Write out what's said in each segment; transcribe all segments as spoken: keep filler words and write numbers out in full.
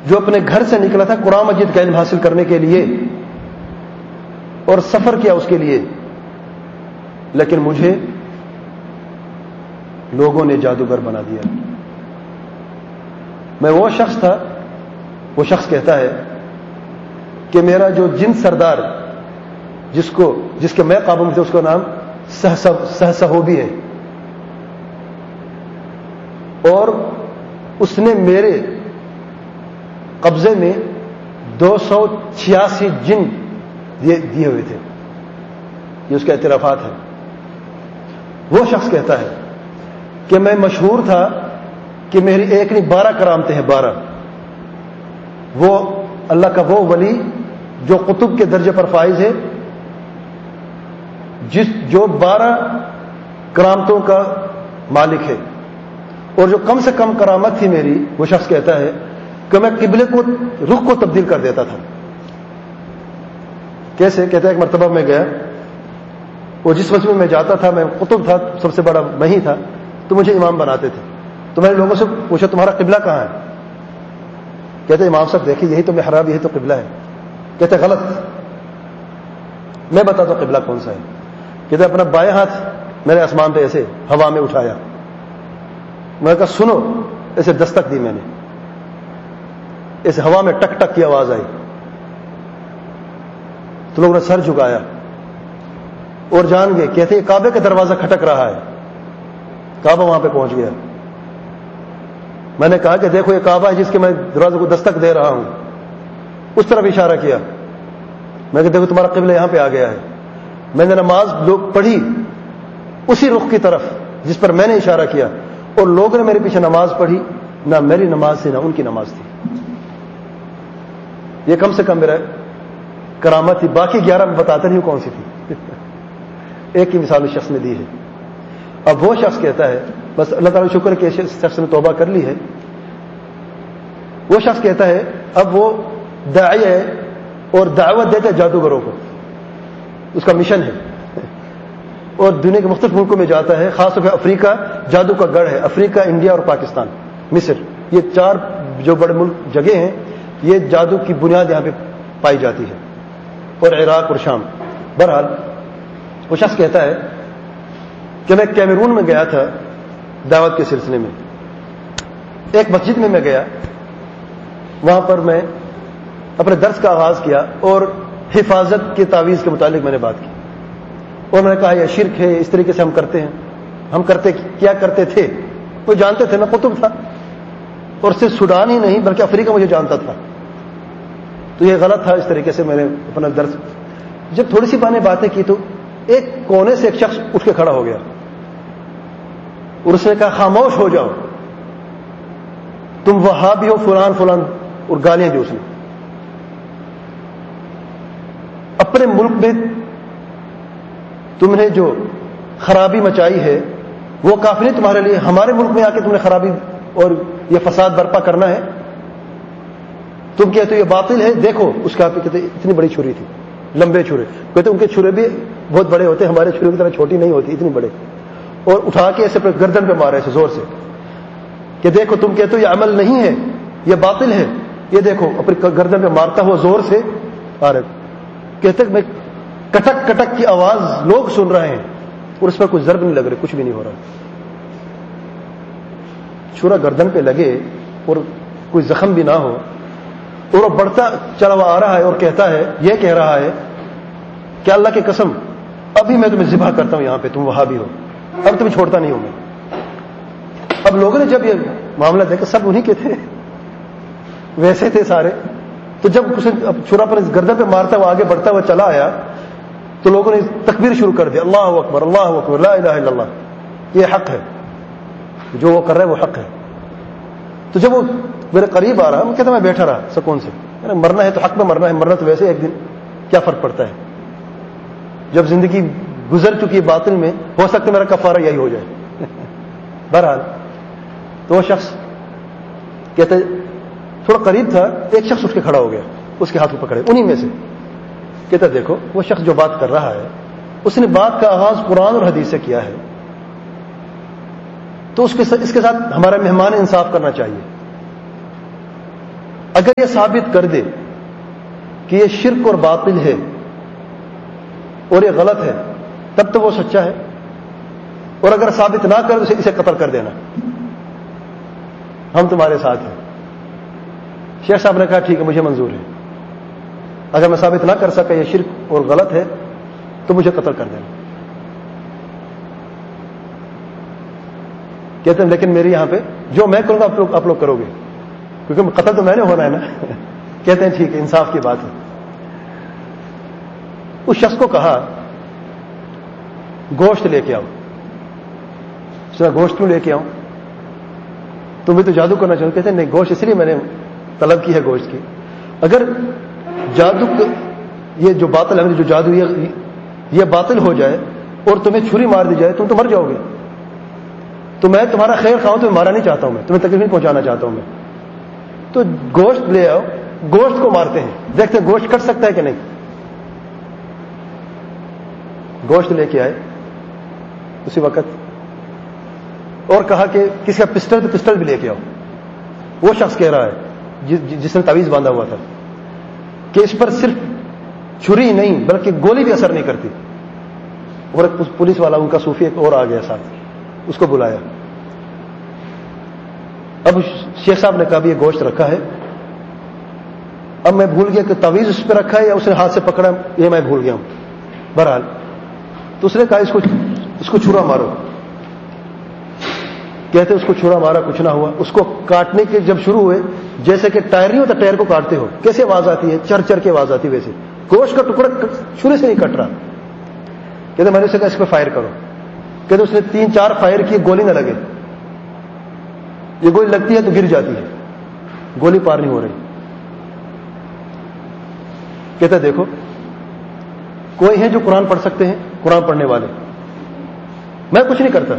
جو اپنے گھر سے نکلا تھا قرآن مجید کا علم حاصل کرنے کے لیے اور سفر کیا اس کے لیے، لیکن مجھے لوگوں نے جادوگر بنا دیا۔ میں وہ شخص تھا، وہ شخص کہتا ہے کہ میرا جو جن سردار جس کو جس کے میں قابو میں تھے، اس کا نام سہسہوبی ہے، اور اس نے میرے قبضے میں دو سو چھیاسی جن دیے ہوئے تھے، یہ اس کے اعترافات ہیں۔ وہ شخص کہتا ہے کہ میں مشہور تھا کہ میری ایک نہیں بارہ کرامتیں ہیں، بارہ۔ وہ اللہ کا وہ ولی جو قطب کے درجے پر فائز ہے، جس جو بارہ کرامتوں کا مالک ہے، اور جو کم سے کم کرامت تھی میری، وہ شخص کہتا ہے کہ میں قبلے کو رخ کو تبدیل کر دیتا تھا۔ کیسے؟ کہتا ہے ایک مرتبہ میں گیا، اور جس مسجد میں میں جاتا تھا، میں قطب تھا، سب سے بڑا میں ہی تھا، تو مجھے امام بناتے تھے۔ تو میں نے لوگوں سے پوچھا تمہارا قبلہ کہاں ہے؟ کہتے امام صاحب دیکھیے یہی تو محراب، یہی تو قبلہ ہے۔ کہتے غلط، میں بتاتا ہوں قبلہ کون سا ہے۔ کہتے اپنا بائیں ہاتھ میں نے آسمان پہ ایسے ہوا میں اٹھایا، میں نے کہا سنو، ایسے دستک دی میں نے، اس ہوا میں ٹک ٹک کی آواز آئی، تو لوگوں نے سر جھکایا اور جان گئے۔ کہتے کعبے کا دروازہ کھٹک رہا ہے، کعبہ وہاں پہ پہنچ گیا۔ میں نے کہا کہ دیکھو یہ کعبہ ہے جس کے میں دروازے کو دستک دے رہا ہوں، اس طرف اشارہ کیا۔ میں کہ دیکھو تمہارا قبلہ یہاں پہ آ گیا ہے۔ میں نے نماز لوگ پڑھی اسی رخ کی طرف جس پر میں نے اشارہ کیا، اور لوگوں نے میرے پیچھے نماز پڑھی، نہ میری نماز تھی نہ ان کی نماز تھی۔ یہ کم سے کم میرا کرامت تھی، باقی گیارہ میں بتاتا نہیں ہوں کون سی تھی۔ ایک ہی مثال اس شخص نے دی ہے۔ اب وہ شخص کہتا ہے، بس اللہ تعالیٰ شکر ہے کہ اس شخص نے توبہ کر لی ہے۔ وہ شخص کہتا ہے اب وہ داعی ہے اور دعوت دیتا ہے جادوگروں کو، اس کا مشن ہے، اور دنیا کے مختلف ملکوں میں جاتا ہے، خاص طور پہ افریقہ جادو کا گڑھ ہے۔ افریقہ، انڈیا اور پاکستان، مصر، یہ چار جو بڑے ملک جگہ ہیں، یہ جادو کی بنیاد یہاں پہ پائی جاتی ہے، اور عراق اور شام۔ بہرحال وہ شخص کہتا ہے کہ میں کیمرون میں گیا تھا دعوت کے سلسلے میں، ایک مسجد میں میں گیا، وہاں پر میں اپنے درس کا آغاز کیا اور حفاظت کے تعویذ کے متعلق میں نے بات کی، اور میں نے کہا یہ شرک ہے، اس طریقے سے ہم کرتے ہیں، ہم کرتے کیا کرتے تھے، وہ جانتے تھے، میں قطب تھا، اور صرف سوڈان ہی نہیں بلکہ افریقہ مجھے جانتا تھا، تو یہ غلط تھا۔ اس طریقے سے میں نے اپنا درس، جب تھوڑی سی بانے باتیں کی تو ایک کونے سے ایک شخص اٹھ کے کھڑا ہو گیا، اور اس نے کہا خاموش ہو جاؤ، تم وہابی ہو فلان فلان، اور گالیاں دی اس نے۔ اپنے ملک میں تم نے جو خرابی مچائی ہے وہ کافی نہیں تمہارے لیے، ہمارے ملک میں آ کے تم نے خرابی اور یہ فساد برپا کرنا ہے؟ تم کہتے ہو یہ باطل ہے، دیکھو اس کا کہتے اتنی بڑی چھری تھی، لمبے چھرے، کہتے ان کے چھرے بھی بہت بڑے ہوتے ہیں، ہمارے چھرے کی طرح چھوٹی نہیں ہوتی، اتنی بڑے، اور اٹھا کے ایسے گردن پہ مارے ایسے زور سے کہ دیکھو تم کہتے ہو یہ عمل نہیں ہے، یہ باطل ہے، یہ دیکھو اپنی گردن پہ مارتا ہوا زور سے آ رہے۔ کہتے میں کٹک کٹک کی آواز لوگ سن رہے ہیں، اور اس پر کوئی ضرب نہیں لگ رہی، کچھ بھی نہیں ہو رہا، چھرا گردن پہ لگے اور کوئی زخم بھی نہ ہو، اور وہ بڑھتا چلا ہوا آ رہا ہے اور کہتا ہے، یہ کہہ رہا ہے کہ اللہ کی قسم ابھی میں تمہیں ذبح کرتا ہوں یہاں پہ، تم وہابی ہو، اب تمہیں چھوڑتا نہیں ہوں میں۔ اب لوگوں نے جب یہ معاملہ دیکھا، سب انہی کے تھے، ویسے تھے سارے، تو جب اسے چھرا پر گردن پہ مارتا ہوا آگے بڑھتا ہوا چلا آیا تو لوگوں نے تکبیر شروع کر دیا، اللہ اکبر اللہ اکبر لا الہ الا اللہ، یہ حق ہے، جو وہ کر رہا ہے وہ حق ہے۔ تو جب وہ میرے قریب آ رہا، میں کہتا میں بیٹھا رہا سکون سے، مرنا ہے تو حق میں مرنا ہے، مرنا تو ویسے ایک دن، کیا فرق پڑتا ہے، جب زندگی گزر چکی ہے باطل میں، ہو سکتا ہے میرا کفارہ یہی ہو جائے۔ بہرحال تو وہ شخص کہتے تھوڑا قریب تھا، ایک شخص اٹھ کے کھڑا ہو گیا، اس کے ہاتھ کو پکڑے انہی میں سے، کہتا دیکھو وہ شخص جو بات کر رہا ہے اس نے بات کا آغاز قرآن اور حدیث سے کیا ہے، تو اس کے اس کے ساتھ ہمارا مہمان انصاف کرنا چاہیے۔ اگر یہ ثابت کر دے کہ یہ شرک اور باطل ہے اور یہ غلط ہے تب تو وہ سچا ہے، اور اگر ثابت نہ کر اسے قتل کر دینا، ہم تمہارے ساتھ ہیں۔ شیخ صاحب نے کہا ٹھیک ہے مجھے منظور ہے، اگر میں ثابت نہ کر سکا یہ شرک اور غلط ہے تو مجھے قتل کر دینا۔ کہتے ہیں لیکن میری یہاں پہ جو میں کروں گا آپ لوگ آپ لوگ کرو گے، کیونکہ قتل تو میں نے ہونا ہے نا۔ کہتے ہیں ٹھیک ہے، انصاف کی بات ہے۔ اس شخص کو کہا گوشت لے کے آؤ۔ اس نے گوشت کیوں لے کے آؤں؟ تم بھی تو جادو کرنا چاہو۔ کہتے ہیں نہیں، گوشت اس لیے میں نے طلب کی ہے گوشت کی، اگر جادو یہ جو باطل ہے جو جادو یہ باطل ہو جائے اور تمہیں چھری مار دی جائے تم تو مر جاؤ گے، تو میں تمہارا خیر خواہوں تمہیں مارا نہیں چاہتا ہوں، میں تمہیں تکلیف نہیں پہنچانا چاہتا ہوں میں، تو گوشت لے آؤ۔ گوشت کو مارتے ہیں، دیکھتے ہیں گوشت کٹ سکتا ہے کہ نہیں۔ گوشت لے کے آئے اسی وقت اور کہا کہ کسی کا پسٹل تو پسٹل بھی لے کے آؤ۔ وہ شخص کہہ رہا ہے جس نے تعویذ باندھا ہوا تھا کہ اس پر صرف چھری نہیں بلکہ گولی بھی اثر نہیں کرتی، اور ایک پولیس والا ان کا صوفی ایک اور آ گیا ساتھ، اس کو بلایا۔ اب شیخ صاحب نے کہا بھی یہ گوشت رکھا ہے، اب میں بھول گیا کہ تعویذ اس پہ رکھا ہے یا اس نے ہاتھ سے پکڑا، یہ میں بھول گیا ہوں۔ بہرحال تو اس نے کہا اس کو اس کو چھرا مارو۔ کہتے اس کو چھرا مارا، کچھ نہ ہوا۔ اس کو کاٹنے کے جب شروع ہوئے، جیسے کہ ٹائر نہیں ہوتا ٹائر کو کاٹتے ہو کیسے آواز آتی ہے، چر چر کے آواز آتی ہے، ویسے گوشت کا ٹکڑا چھری سے نہیں کٹ رہا۔ کہتے میں نے اسے کہا اس پہ فائر کرو۔ کہتے اس نے تین چار فائر کیے، گولی نہ لگے۔ یہ گولی لگتی ہے تو گر جاتی ہے، گولی پار نہیں ہو رہی۔ کہتا دیکھو کوئی ہے جو قرآن پڑھ سکتے ہیں، قرآن پڑھنے والے، میں کچھ نہیں کرتا۔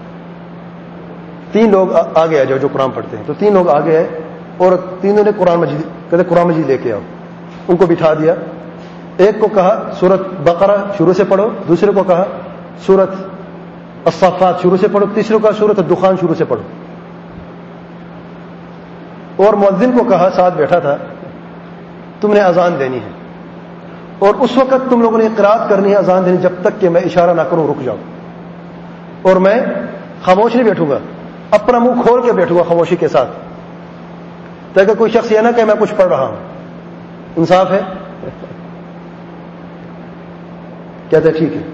تین لوگ آگے آ جاؤ جو قرآن پڑھتے ہیں، تو تین لوگ آگے آئے اور تینوں نے قرآن مجید کہتے قرآن مجید لے کے آؤ۔ ان کو بٹھا دیا، ایک کو کہا سورت بقرہ شروع سے پڑھو، دوسرے کو کہا سورت الصافات شروع سے پڑھو، تیسرے کو کہا سورت الدخان شروع سے پڑھو، اور مؤذن کو کہا ساتھ بیٹھا تھا تم نے اذان دینی ہے، اور اس وقت تم لوگوں نے قرات کرنی ہے اذان دینی جب تک کہ میں اشارہ نہ کروں رک جاؤ، اور میں خاموش نہیں بیٹھوں گا، اپنا منہ کھول کے بیٹھوں گا خاموشی کے ساتھ، تاکہ کوئی شخص یہ نہ کہ میں کچھ پڑھ رہا ہوں۔ انصاف ہے؟ کہتے ٹھیک ہے۔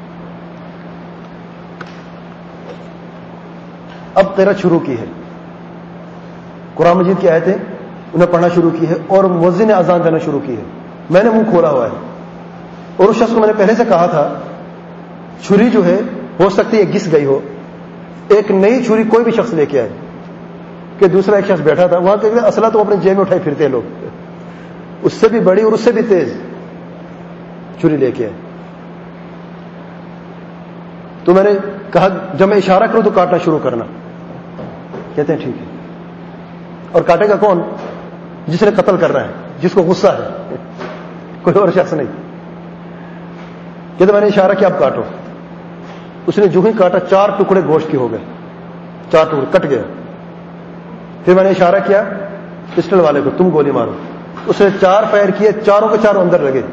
اب قرات شروع کی ہے، قرآن مجید کی آیتیں انہیں پڑھنا شروع کی ہے، اور مؤذن نے اذان دینا شروع کی ہے۔ میں نے منہ کھولا ہوا ہے، اور اس شخص کو میں نے پہلے سے کہا تھا چھری جو ہے ہو سکتی ہے گس گئی ہو، ایک نئی چھری کوئی بھی شخص لے کے آئے، کہ دوسرا ایک شخص بیٹھا تھا وہاں کہ اسلحہ تو اپنے جیب میں اٹھائے پھرتے لوگ، اس سے بھی بڑی اور اس سے بھی تیز چھری لے کے آئے۔ تو میں نے کہا جب میں اشارہ کروں تو کاٹنا شروع کرنا۔ کہتے ہیں ٹھیک ہے۔ اور کاٹے گا کون؟ جس نے قتل کرنا ہے، جس کو غصہ ہے، کوئی اور شخص نہیں۔ کہتے میں نے اشارہ کیا اب کاٹو۔ اس نے جو ہی کاٹا چار ٹکڑے گوشت کے ہو گئے، چار ٹکڑے کٹ گئے۔ پھر میں نے اشارہ کیا پسٹل والے کو تم گولی مارو، اس نے چار فائر کیے، چاروں کے چاروں اندر لگے۔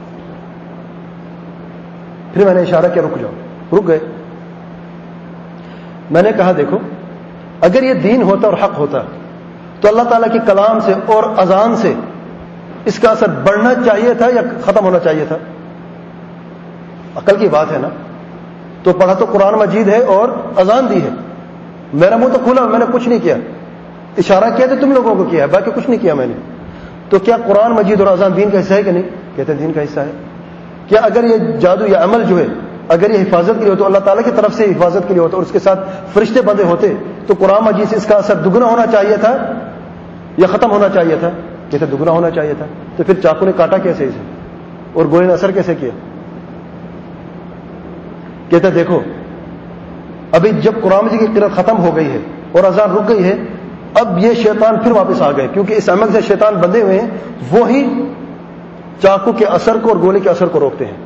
پھر میں نے اشارہ کیا رک جاؤ، رک گئے۔ میں نے کہا دیکھو اگر یہ دین ہوتا اور حق ہوتا تو اللہ تعالیٰ کے کلام سے اور اذان سے اس کا اثر بڑھنا چاہیے تھا یا ختم ہونا چاہیے تھا؟ عقل کی بات ہے نا۔ تو پڑھا تو قرآن مجید ہے اور اذان دی ہے، میرا منہ تو کھلا، میں نے کچھ نہیں کیا، اشارہ کیا تو تم لوگوں کو کیا ہے، باقی کچھ نہیں کیا میں نے۔ تو کیا قرآن مجید اور اذان دین کا حصہ ہے کہ نہیں؟ کہتے ہیں دین کا حصہ ہے۔ کیا اگر یہ جادو یا عمل جو ہے اگر یہ حفاظت کے لیے ہوتا، اللہ تعالیٰ کی طرف سے حفاظت کے لیے ہوتا اور اس کے ساتھ فرشتے بندے ہوتے تو قرآن مجید سے اس کا اثر دگنا ہونا چاہیے تھا یا ختم ہونا چاہیے تھا؟ کہتے دگنا ہونا چاہیے تھا۔ تو پھر چاقو نے کاٹا کیسے اسے اور گولی نے اثر کیسے کیا؟ کہتا دیکھو ابھی جب قرآن مجید کی قرات ختم ہو گئی ہے اور اذان رک گئی ہے، اب یہ شیطان پھر واپس آ گئے، کیونکہ اس عمل سے شیطان بندے ہوئے ہیں، وہی چاقو کے اثر کو اور گولی کے اثر کو روکتے ہیں۔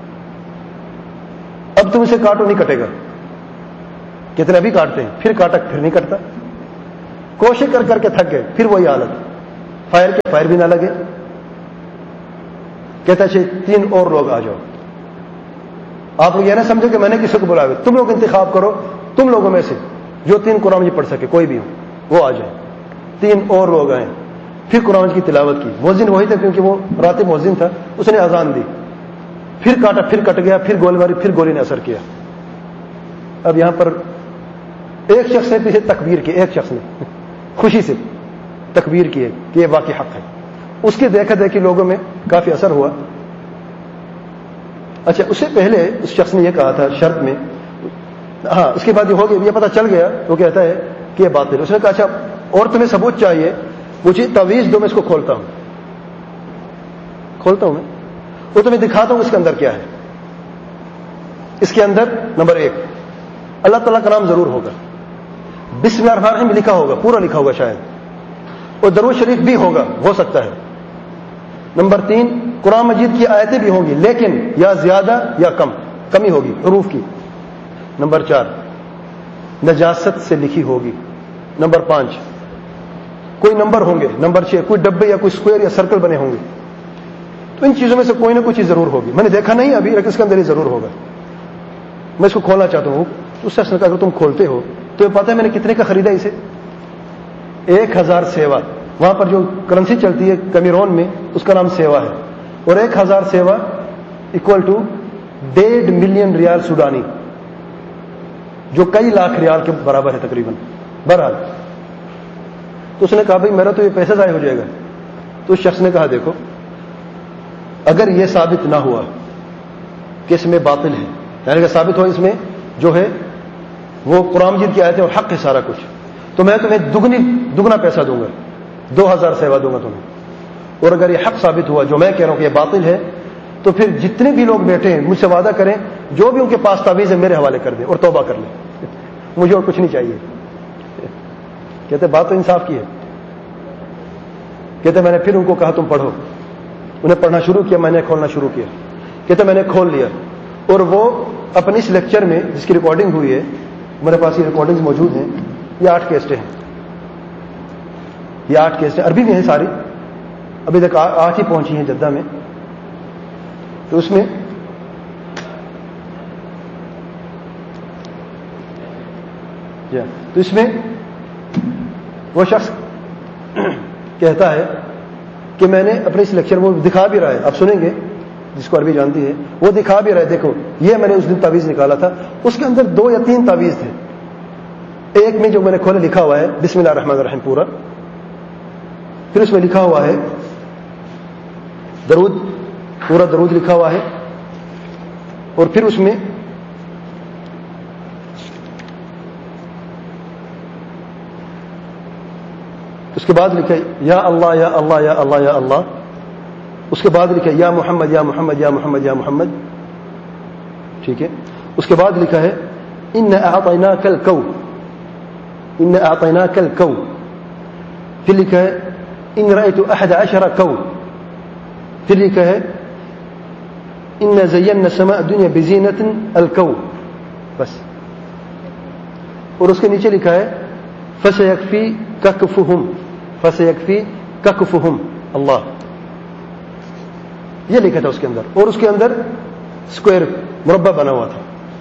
اب تم اسے کاٹو نہیں کٹے گا۔ کتنے ابھی کاٹتے ہیں، پھر کاٹا پھر نہیں کٹتا، کوشش کر کر کے تھک گئے، پھر وہی حالت، فائر کے فائر بھی نہ لگے. کہتا ہے تین اور لوگ آ جاؤ. آپ لوگ یہ نہ سمجھو کہ میں نے کسی کو بلایا, تم لوگ انتخاب کرو, تم لوگوں میں سے جو تین قرآن مجید پڑھ سکے, کوئی بھی ہو وہ آ جائے. تین اور لوگ آئے, پھر قرآن کی تلاوت کی. مؤذن وہی تھا کیونکہ وہ راتب مؤذن تھا, اس نے اذان دی, پھر کاٹا, پھر کٹ گیا, پھر گولی ماری, پھر گولی نے اثر کیا. اب یہاں پر ایک شخص نے پیچھے تکبیر کی, ایک شخص نے خوشی سے تکبیر کی ہے کہ یہ واقعی حق ہے. اس کی دیکھا دیکھی لوگوں میں کافی اثر ہوا. اچھا, اس سے پہلے اس شخص نے یہ کہا تھا شرط میں, ہاں اس کے بعد یہ ہو گیا, یہ پتہ چل گیا, وہ کہتا ہے کہ یہ باطل ہے. اس نے کہا اچھا اور تمہیں ثبوت چاہیے, مجھے تعویذ دو, میں اس کو کھولتا ہوں کھولتا ہوں میں وہ تمہیں دکھاتا ہوں اس کے اندر کیا ہے. اس کے اندر نمبر ایک اللہ تعالیٰ کا نام ضرور ہوگا, بسم اللہ الرحمن الرحیم لکھا ہوگا, پورا لکھا ہوگا شاید, اور درود شریف بھی ہوگا, ہو سکتا ہے. نمبر تین قرآن مجید کی آیتیں بھی ہوں گی, لیکن یا زیادہ یا کم, کمی ہوگی حروف کی. نمبر چار نجاست سے لکھی ہوگی. نمبر پانچ کوئی نمبر ہوں گے. نمبر چھ کوئی ڈبے یا کوئی اسکوائر یا سرکل بنے ہوں گے. تو ان چیزوں میں سے کوئی نہ کوئی چیز ضرور ہوگی. میں نے دیکھا نہیں ابھی, لیکن اس کے اندر یہ ضرور ہوگا. میں اس کو کھولنا چاہتا ہوں. اس سے اگر تم کھولتے ہو تو یہ پتا ہے میں نے کتنے کا خریدا اسے؟ ایک ہزار سیوا. وہاں پر جو کرنسی چلتی ہے کیمرون میں, اس کا نام سیوا ہے, اور ایک ہزار سیوا اکول ٹو ڈیڑھ ملین ریال سوڈانی, جو کئی لاکھ ریال کے برابر ہے تقریباً. بہرحال تو اس نے کہا بھائی میرا تو یہ پیسہ ضائع ہو جائے گا. تو اس شخص نے کہا دیکھو اگر یہ ثابت نہ ہوا کہ اس میں باطل ہے, یعنی کہ ثابت ہو اس میں جو ہے وہ قرآن مجید کی آیتیں اور حق ہے سارا کچھ, تو میں تمہیں دگنی دگنا پیسہ دوں گا, دو ہزار سیوا دوں گا تمہیں. اور اگر یہ حق ثابت ہوا جو میں کہہ رہا ہوں کہ یہ باطل ہے, تو پھر جتنے بھی لوگ بیٹھے ہیں مجھ سے وعدہ کریں جو بھی ان کے پاس تعویذ ہے میرے حوالے کر دیں اور توبہ کر لیں, مجھے اور کچھ نہیں چاہیے. کہتے بات تو انصاف کی ہے. کہتے میں نے پھر ان کو کہا تم پڑھو. انہیں پڑھنا شروع کیا, میں نے کھولنا شروع کیا. کہتے میں نے کھول لیا, اور وہ اپنے اس لیکچر میں جس کی ریکارڈنگ ہوئی ہے, میرے پاس یہ ریکارڈنگ موجود ہیں, یہ آٹھ کیسٹیں ہیں, یہ آٹھ کیسٹیں عربی میں ہیں ساری, ابھی تک آٹھ ہی پہنچی ہیں جدہ میں. تو اس میں تو اس میں وہ شخص کہتا ہے کہ میں نے اپنے اس لیکچر میں دکھا بھی رہا ہے, آپ سنیں گے جس کو عربی جانتی ہے, وہ دکھا بھی رہا ہے دیکھو یہ میں نے اس دن تعویذ نکالا تھا, اس کے اندر دو یا تین تعویذ تھے. ایک میں جو میں نے کھولے لکھا ہوا ہے بسم اللہ الرحمن الرحیم پورا, پھر اس میں لکھا ہوا ہے درود, پورا درود لکھا ہوا ہے, اور پھر اس میں اس کے بعد لکھا ہے یا اللہ یا اللہ یا اللہ یا اللہ. اس کے بعد لکھا ہے یا محمد یا محمد یا محمد یا محمد. ٹھیک ہے. اس کے بعد لکھا ہے ان اعطیناک الکو, ان اعطیناک الکو. پھر لکھا ہے ان رأیت احد عشر کو. پھر لکھا ہے ان زینا السماء الدنیا بزینۃ الکو. بس. اور اس کے نیچے لکھا ہے فسیکفی ککفہم, فسیکفی ککفہم اللہ. یہ لکھا تھا اس کے اندر, اور اس کے اندر اسکوائر مربع بنا ہوا تھا.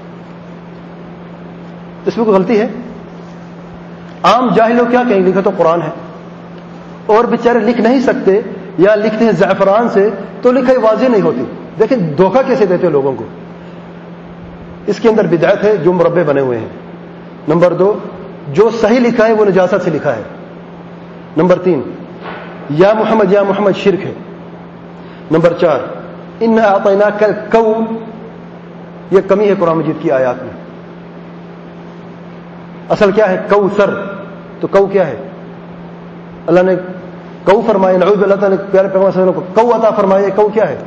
اس میں کوئی غلطی ہے؟ عام جاہل لوگ کیا کہیں, لکھا تو قرآن ہے, اور بیچارے لکھ نہیں سکتے یا لکھتے ہیں زعفران سے تو لکھائی واضح نہیں ہوتی. دیکھیں دھوکہ کیسے دیتے ہیں لوگوں کو. اس کے اندر بدعت ہے جو مربع بنے ہوئے ہیں. نمبر دو, جو صحیح لکھا ہے وہ نجاست سے لکھا ہے. نمبر تین, یا محمد یا محمد شرک ہے. نمبر چار, ان اعطیناک الکو, یہ کمی ہے قرآن مجید کی آیات میں. اصل کیا ہے کوثر, تو کو کیا ہے؟ اللہ نے کو فرمایا, نعوذ باللہ, اللہ تعالیٰ نے پیارے پیغمبر صلی اللہ علیہ وسلم کو کو عطا فرمایا. کو کیا ہے؟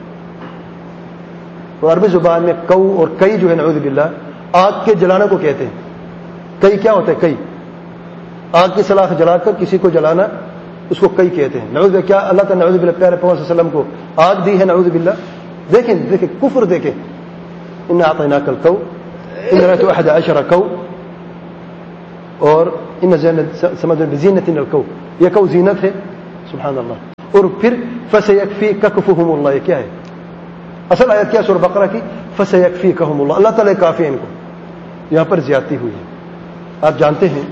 تو عربی زبان میں کو اور کئی جو ہے نعوذ باللہ آگ کے جلانے کو کہتے ہیں. کئی کیا ہوتا ہے؟ کئی آگ کی سلاخ جلا کر کسی کو جلانا, اس کو کئی کہتے ہیں. نعوذ باللہ, کیا اللہ تعالیٰ نعوذ باللہ پیارے پیغمبر صلی اللہ علیہ وسلم کو آگ دی ہے؟ نعوذ باللہ. دیکھیں دیکھیں کفر دیکھیں. ان اعطیناک الکو, ان رأیت احد عشر کو, اور ان زینت بزینۃ الکو, یہ کو زینت ہے. سبحان اللہ. اور پھر فسیکفیکہم اللہ, یہ کیا ہے اصل آیت کیا سورہ بقرہ کی؟ فسیکفیکہم اللہ, اللہ تعالیٰ کافی ہے ان کو. یہاں پر زیادتی ہوئی ہے. آپ جانتے ہیں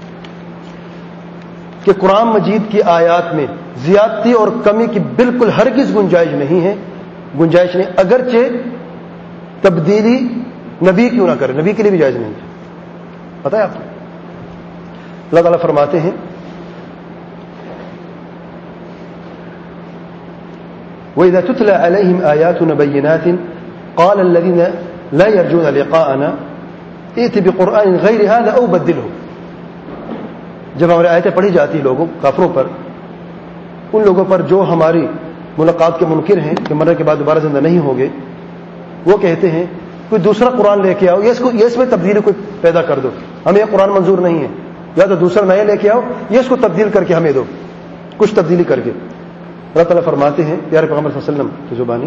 کہ قرآن مجید کی آیات میں زیادتی اور کمی کی بالکل ہرگز گنجائش نہیں ہے, گنجائش نہیں, اگرچہ تبدیلی نبی کیوں نہ کرے, نبی کے لیے بھی جائز نہیں ہے. پتہ ہے آپ کو اللہ تعالیٰ فرماتے ہیں وَإِذَا تُتْلَى عَلَيْهِمْ آيَاتُنَا بَيِّنَاتٍ قَالَ الَّذِينَ لَا يَرْجُونَ لِقَاءَنَا ائْتِ بِقُرْآنٍ غَيْرِ هَذَا أَوْ بَدِّلْهُ. جب ہماری آیتیں پڑھی جاتی ہیں لوگوں کافروں پر, ان لوگوں پر جو ہماری ملاقات کے منکر ہیں کہ مرنے کے بعد دوبارہ زندہ نہیں ہوں گے, وہ کہتے ہیں کوئی دوسرا قرآن لے کے آؤ, یہ اس کو یہ اس میں تبدیلی کوئی پیدا کر دو, ہمیں یہ قرآن منظور نہیں ہے, یا تو دوسرا نیا لے کے آؤ, یہ اس کو تبدیل کر کے ہمیں دو, کچھ تبدیلی کر کے. اللہ تعالیٰ فرماتے ہیں پیارے پیغمبر صلی اللہ علیہ وسلم کی زبانی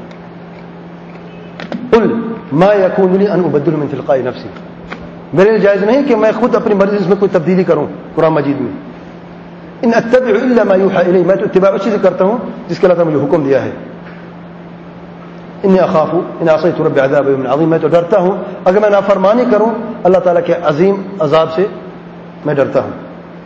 قل ما یکون لی ان ابدل من تلقاء نفسی, میرے لیے جائز نہیں کہ میں خود اپنی مرضی سے میں کوئی تبدیلی کروں قرآن مجید میں. ان اتبع الا ما یوحى الی, میں تو اتباع اسی سے کرتا ہوں جس کے اللہ تعالیٰ نے مجھے حکم دیا ہے. انی اخاف ان عصیت ربی عذاب یوم عظیم, میں تو ڈرتا ہوں اگر میں نافرمانی کروں اللہ تعالیٰ کے عظیم عذاب سے میں ڈرتا ہوں.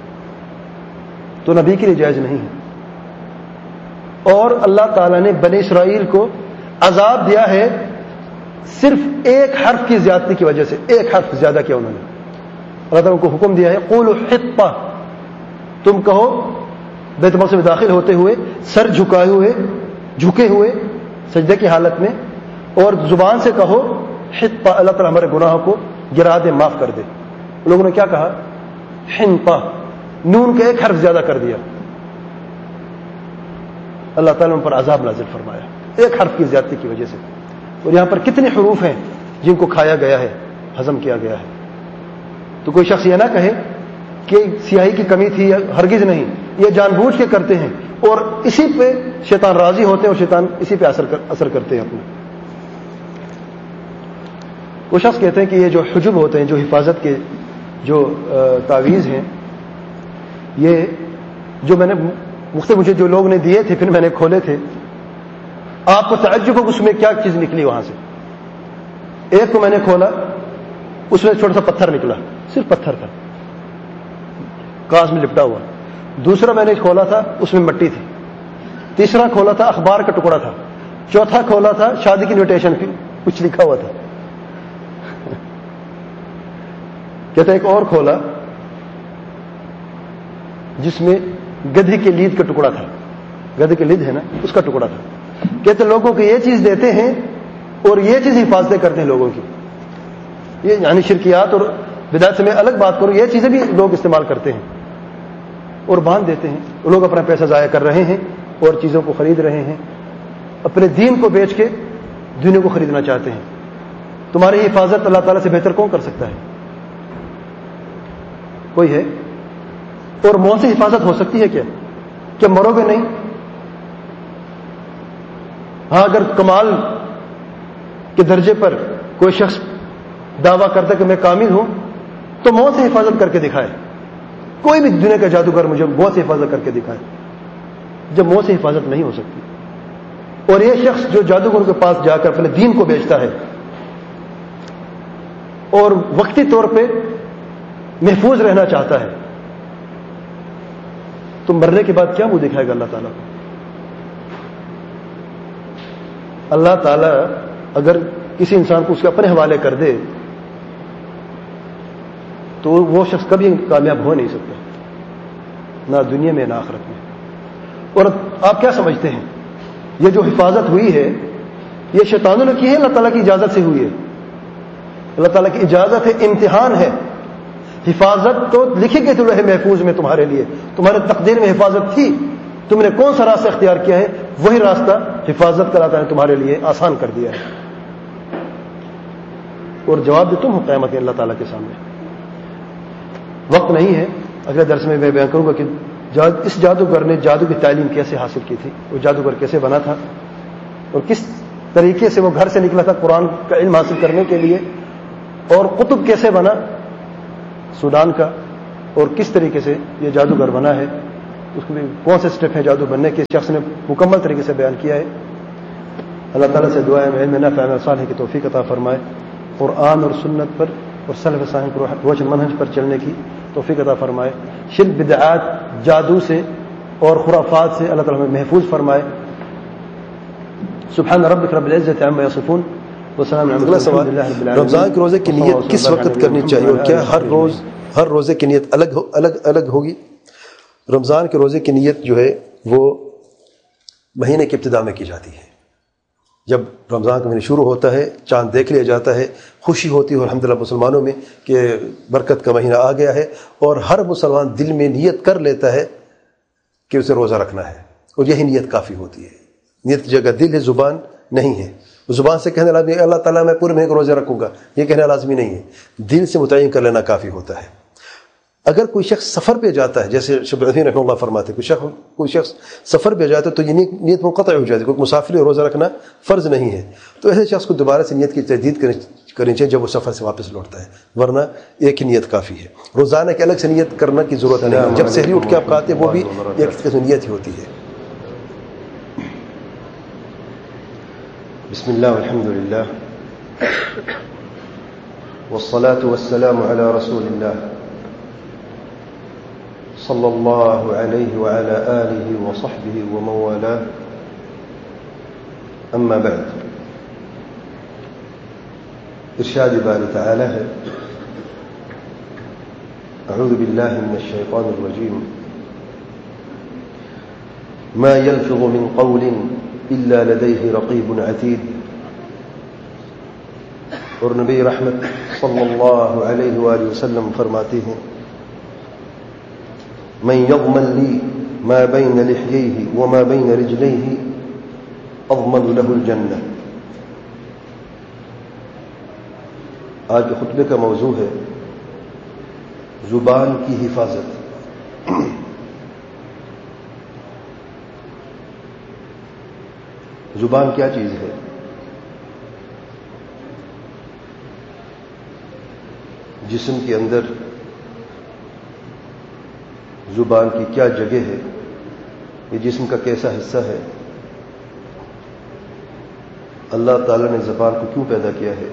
تو نبی کے لیے جائز نہیں ہے. اور اللہ تعالیٰ نے بنی اسرائیل کو عذاب دیا ہے صرف ایک حرف کی زیادتی کی وجہ سے, ایک حرف زیادہ کیا انہوں نے. اللہ تعالیٰ کو حکم دیا ہے قولوا حطہ, تم کہو بیت المقدس میں داخل ہوتے ہوئے سر جھکائے ہوئے جھکے ہوئے سجدے کی حالت میں, اور زبان سے کہو حطہ, اللہ تعالیٰ ہمارے گناہوں کو گرا دے, معاف کر دے. لوگوں نے کیا کہا حنطہ, نون کا ایک حرف زیادہ کر دیا, اللہ تعالیٰ نے ان پر عذاب نازل فرمایا ایک حرف کی زیادتی کی وجہ سے. اور یہاں پر کتنے حروف ہیں جن کو کھایا گیا ہے, ہضم کیا گیا ہے. تو کوئی شخص یہ نہ کہے کہ سیاہی کی کمی تھی, ہرگز نہیں, یہ جان بوجھ کے کرتے ہیں اور اسی پہ شیطان راضی ہوتے ہیں اور شیطان اسی پہ اثر کر, اثر کرتے ہیں اپنے. وہ شخص کہتے ہیں کہ یہ جو حجب ہوتے ہیں, جو حفاظت کے جو تعویذ ہیں, یہ جو میں نے مختلف مجھے جو لوگ نے دیے تھے پھر میں نے کھولے تھے, آپ کو تعجب ہو اس میں کیا چیز نکلی وہاں سے. ایک کو میں نے کھولا, اس میں چھوٹا سا پتھر نکلا, صرف پتھر تھا کاغذ میں لپٹا ہوا. دوسرا میں نے کھولا تھا اس میں مٹی تھی. تیسرا کھولا تھا اخبار کا ٹکڑا تھا. چوتھا کھولا تھا شادی کی انویٹیشن کی کچھ لکھا ہوا تھا. کہتا ایک اور کھولا جس میں گدھے کے لید کا ٹکڑا تھا, گدھے کے لید ہے نا اس کا ٹکڑا تھا. کہتے لوگوں کو یہ چیز دیتے ہیں اور یہ چیز حفاظتیں کرتے ہیں لوگوں کی. یہ یعنی شرکیات اور بدعت سے میں الگ بات کروں, یہ چیزیں بھی لوگ استعمال کرتے ہیں اور باندھ دیتے ہیں. لوگ اپنا پیسہ ضائع کر رہے ہیں اور چیزوں کو خرید رہے ہیں, اپنے دین کو بیچ کے دنیا کو خریدنا چاہتے ہیں. تمہاری حفاظت اللہ تعالیٰ سے بہتر کون کر سکتا ہے؟ کوئی ہے؟ اور موت سے حفاظت ہو سکتی ہے کیا؟ کہ مرو گے نہیں؟ ہاں اگر کمال کے درجے پر کوئی شخص دعویٰ کرتا کہ میں کامل ہوں تو موت سے حفاظت کر کے دکھائے. کوئی بھی دنیا کا جادوگر مجھے موت سے حفاظت کر کے دکھائے, جب موت سے حفاظت نہیں ہو سکتی. اور یہ شخص جو جادوگر کے پاس جا کر اپنے دین کو بیچتا ہے اور وقتی طور پہ محفوظ رہنا چاہتا ہے, تو مرنے کے بعد کیا منہ دکھائے گا اللہ تعالیٰ کو؟ اللہ تعالیٰ اگر کسی انسان کو اس کے اپنے حوالے کر دے تو وہ شخص کبھی کامیاب ہو نہیں سکتا, نہ دنیا میں نہ آخرت میں. اور آپ کیا سمجھتے ہیں یہ جو حفاظت ہوئی ہے یہ شیطانوں نے کی ہے, اللہ تعالیٰ کی اجازت سے ہوئی ہے؟ اللہ تعالیٰ کی اجازت ہے, امتحان ہے. حفاظت تو لکھی گئی تھی لوح محفوظ میں تمہارے لیے, تمہارے تقدیر میں حفاظت تھی, تم نے کون سا راستہ اختیار کیا ہے, وہی راستہ حفاظت کا اللہ تعالیٰ نے تمہارے لیے آسان کر دیا ہے. اور جواب دے تم ہو قیامت اللہ تعالیٰ کے سامنے. وقت نہیں ہے, اگلے درس میں میں بیان کروں گا کہ اس جادوگر نے جادو کی تعلیم کیسے حاصل کی تھی, وہ جادوگر کیسے بنا تھا اور کس طریقے سے وہ گھر سے نکلا تھا قرآن کا علم حاصل کرنے کے لیے, اور قطب کیسے بنا سودان کا, اور کس طریقے سے یہ جادوگر بنا ہے. اس کو بھی کون سے سٹیپ ہیں جادو بننے کے، شخص نے مکمل طریقے سے بیان کیا ہے. اللہ تعالیٰ سے دعا ہے علم نافع عمل صالح کی توفیق عطا فرمائے، قرآن اور سنت پر اور سلف صالح پر روشن منہج پر چلنے کی توفیق عطا فرمائے. شرک بدعات جادو سے اور خرافات سے اللہ تعالیٰ ہمیں محفوظ فرمائے. سبحان ربک رب العزت عما یصفون وسلام علی المرسلین. رمضان کے روزے کی نیت کس وقت کرنی چاہیے اور کیا ہر روز ہر روزے کی نیت الگ الگ الگ ہوگی؟ رمضان کے روزے کی نیت جو ہے وہ مہینے کی ابتدا میں کی جاتی ہے. جب رمضان کا مہینہ شروع ہوتا ہے، چاند دیکھ لیا جاتا ہے، خوشی ہوتی ہے الحمدللہ مسلمانوں میں کہ برکت کا مہینہ آ گیا ہے، اور ہر مسلمان دل میں نیت کر لیتا ہے کہ اسے روزہ رکھنا ہے، اور یہی نیت کافی ہوتی ہے. نیت کی جگہ دل ہے، زبان نہیں ہے. زبان سے کہنے لازمی اللہ تعالیٰ میں پورے مہینے کو روزہ رکھوں گا، یہ کہنا لازمی نہیں ہے. دل سے متعین کر لینا کافی ہوتا ہے. اگر کوئی شخص سفر پہ جاتا ہے، جیسے شیخ عثیمین رحمہ اللہ فرماتے ہیں، کوئی شخص کوئی شخص سفر پہ جاتا ہے تو یہ نیت منقطع ہو جاتی ہے. کوئی مسافر روزہ رکھنا فرض نہیں ہے، تو ایسے شخص کو دوبارہ سے نیت کی تجدید کرنی چاہیے جب وہ سفر سے واپس لوٹتا ہے، ورنہ ایک ہی نیت کافی ہے. روزانہ کی الگ سے نیت کرنے کی ضرورت نہیں ہے. جب سحری اٹھ کے آپ کھاتے ہیں وہ بھی ایک قسم نیت ہی ہوتی ہے. بسم اللہ والحمد للہ والصلاة والسلام علی رسول اللہ صلی اللہ علیہ وعلى آلہ وصحبہ ومن والاه. اما بعد، ارشاد باری تعالی ہے: اعوذ باللہ من الشیطان الرجیم ما يلفظ من قول الا لديه رقیب عتید. اور نبی رحمت صلی اللہ علیہ وآلہ وسلم فرماتے ہیں: من يضمن لي ما بين لحييه وما بين رجليه اضمن له الجنة. آج کے خطبے کا موضوع ہے زبان کی حفاظت. زبان کیا چیز ہے؟ جسم کے اندر زبان کی کیا جگہ ہے؟ یہ جسم کا کیسا حصہ ہے؟ اللہ تعالیٰ نے زبان کو کیوں پیدا کیا ہے؟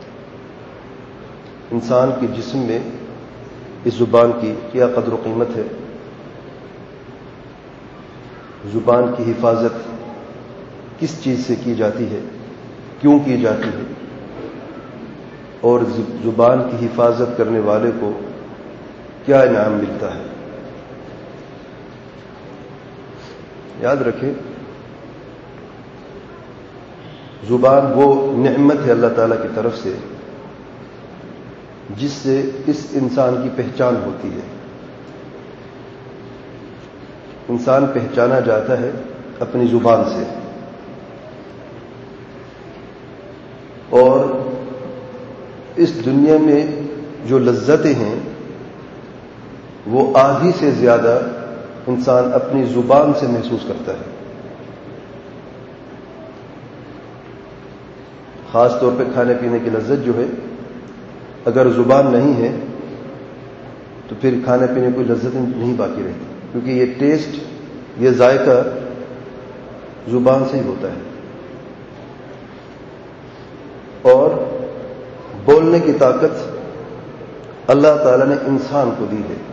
انسان کے جسم میں اس زبان کی کیا قدر و قیمت ہے؟ زبان کی حفاظت کس چیز سے کی جاتی ہے؟ کیوں کی جاتی ہے؟ اور زبان کی حفاظت کرنے والے کو کیا انعام ملتا ہے؟ یاد رکھیں، زبان وہ نعمت ہے اللہ تعالیٰ کی طرف سے جس سے اس انسان کی پہچان ہوتی ہے. انسان پہچانا جاتا ہے اپنی زبان سے، اور اس دنیا میں جو لذتیں ہیں وہ آدھی سے زیادہ انسان اپنی زبان سے محسوس کرتا ہے. خاص طور پہ کھانے پینے کی لذت جو ہے، اگر زبان نہیں ہے تو پھر کھانے پینے کوئی لذت نہیں باقی رہتی، کیونکہ یہ ٹیسٹ، یہ ذائقہ زبان سے ہی ہوتا ہے. اور بولنے کی طاقت اللہ تعالیٰ نے انسان کو دی ہے.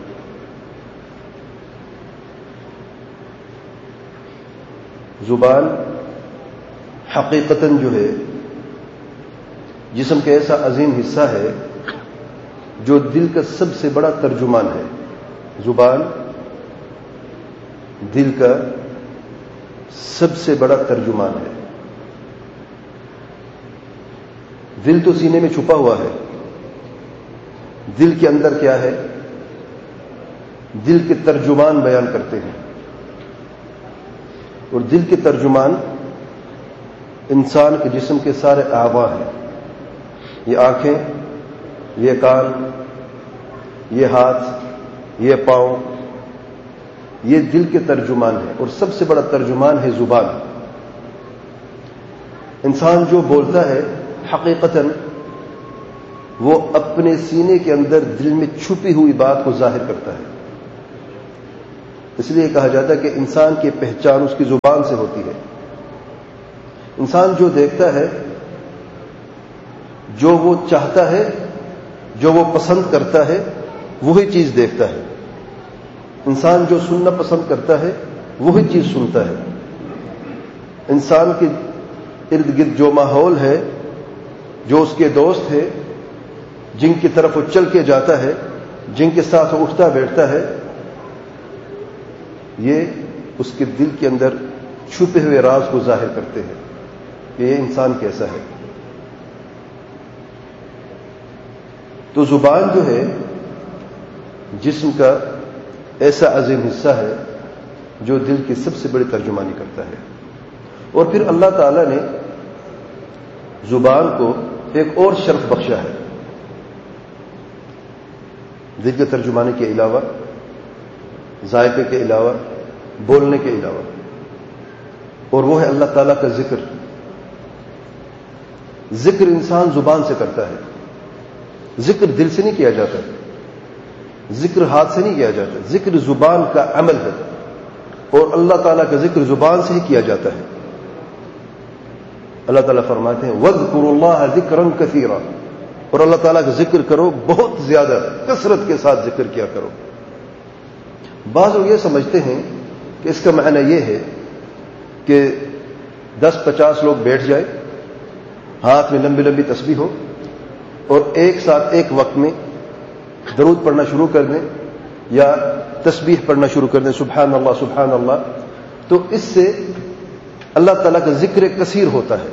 زبان حقیقتاً جو ہے جسم کا ایسا عظیم حصہ ہے جو دل کا سب سے بڑا ترجمان ہے. زبان دل کا سب سے بڑا ترجمان ہے. دل تو سینے میں چھپا ہوا ہے. دل کے اندر کیا ہے؟ دل کے ترجمان بیان کرتے ہیں، اور دل کے ترجمان انسان کے جسم کے سارے اعضاء ہیں. یہ آنکھیں، یہ کان، یہ ہاتھ، یہ پاؤں، یہ دل کے ترجمان ہے، اور سب سے بڑا ترجمان ہے زبان. انسان جو بولتا ہے حقیقتاً وہ اپنے سینے کے اندر دل میں چھپی ہوئی بات کو ظاہر کرتا ہے. اس لیے کہا جاتا ہے کہ انسان کی پہچان اس کی زبان سے ہوتی ہے. انسان جو دیکھتا ہے، جو وہ چاہتا ہے، جو وہ پسند کرتا ہے، وہی چیز دیکھتا ہے. انسان جو سننا پسند کرتا ہے وہی چیز سنتا ہے. انسان کے ارد گرد جو ماحول ہے، جو اس کے دوست ہے، جن کی طرف وہ چل کے جاتا ہے، جن کے ساتھ وہ اٹھتا بیٹھتا ہے، یہ اس کے دل کے اندر چھپے ہوئے راز کو ظاہر کرتے ہیں کہ یہ انسان کیسا ہے. تو زبان جو ہے جسم کا ایسا عظیم حصہ ہے جو دل کی سب سے بڑی ترجمانی کرتا ہے. اور پھر اللہ تعالی نے زبان کو ایک اور شرف بخشا ہے دل کے ترجمانے کے علاوہ، ذائقے کے علاوہ، بولنے کے علاوہ، اور وہ ہے اللہ تعالیٰ کا ذکر. ذکر انسان زبان سے کرتا ہے، ذکر دل سے نہیں کیا جاتا، ذکر ہاتھ سے نہیں کیا جاتا، ذکر زبان کا عمل ہے، اور اللہ تعالیٰ کا ذکر زبان سے ہی کیا جاتا ہے. اللہ تعالیٰ فرماتے ہیں وَاذْكُرُوا اللَّهَ ذِكْرًا كَثِيرًا، اور اللہ تعالیٰ کا ذکر کرو، بہت زیادہ کثرت کے ساتھ ذکر کیا کرو. بعض لوگ یہ سمجھتے ہیں کہ اس کا معنی یہ ہے کہ دس پچاس لوگ بیٹھ جائے، ہاتھ میں لمبی لمبی تسبیح ہو، اور ایک ساتھ ایک وقت میں درود پڑھنا شروع کر دیں یا تسبیح پڑھنا شروع کر دیں، سبحان اللہ سبحان اللہ، تو اس سے اللہ تعالیٰ کا ذکر کثیر ہوتا ہے.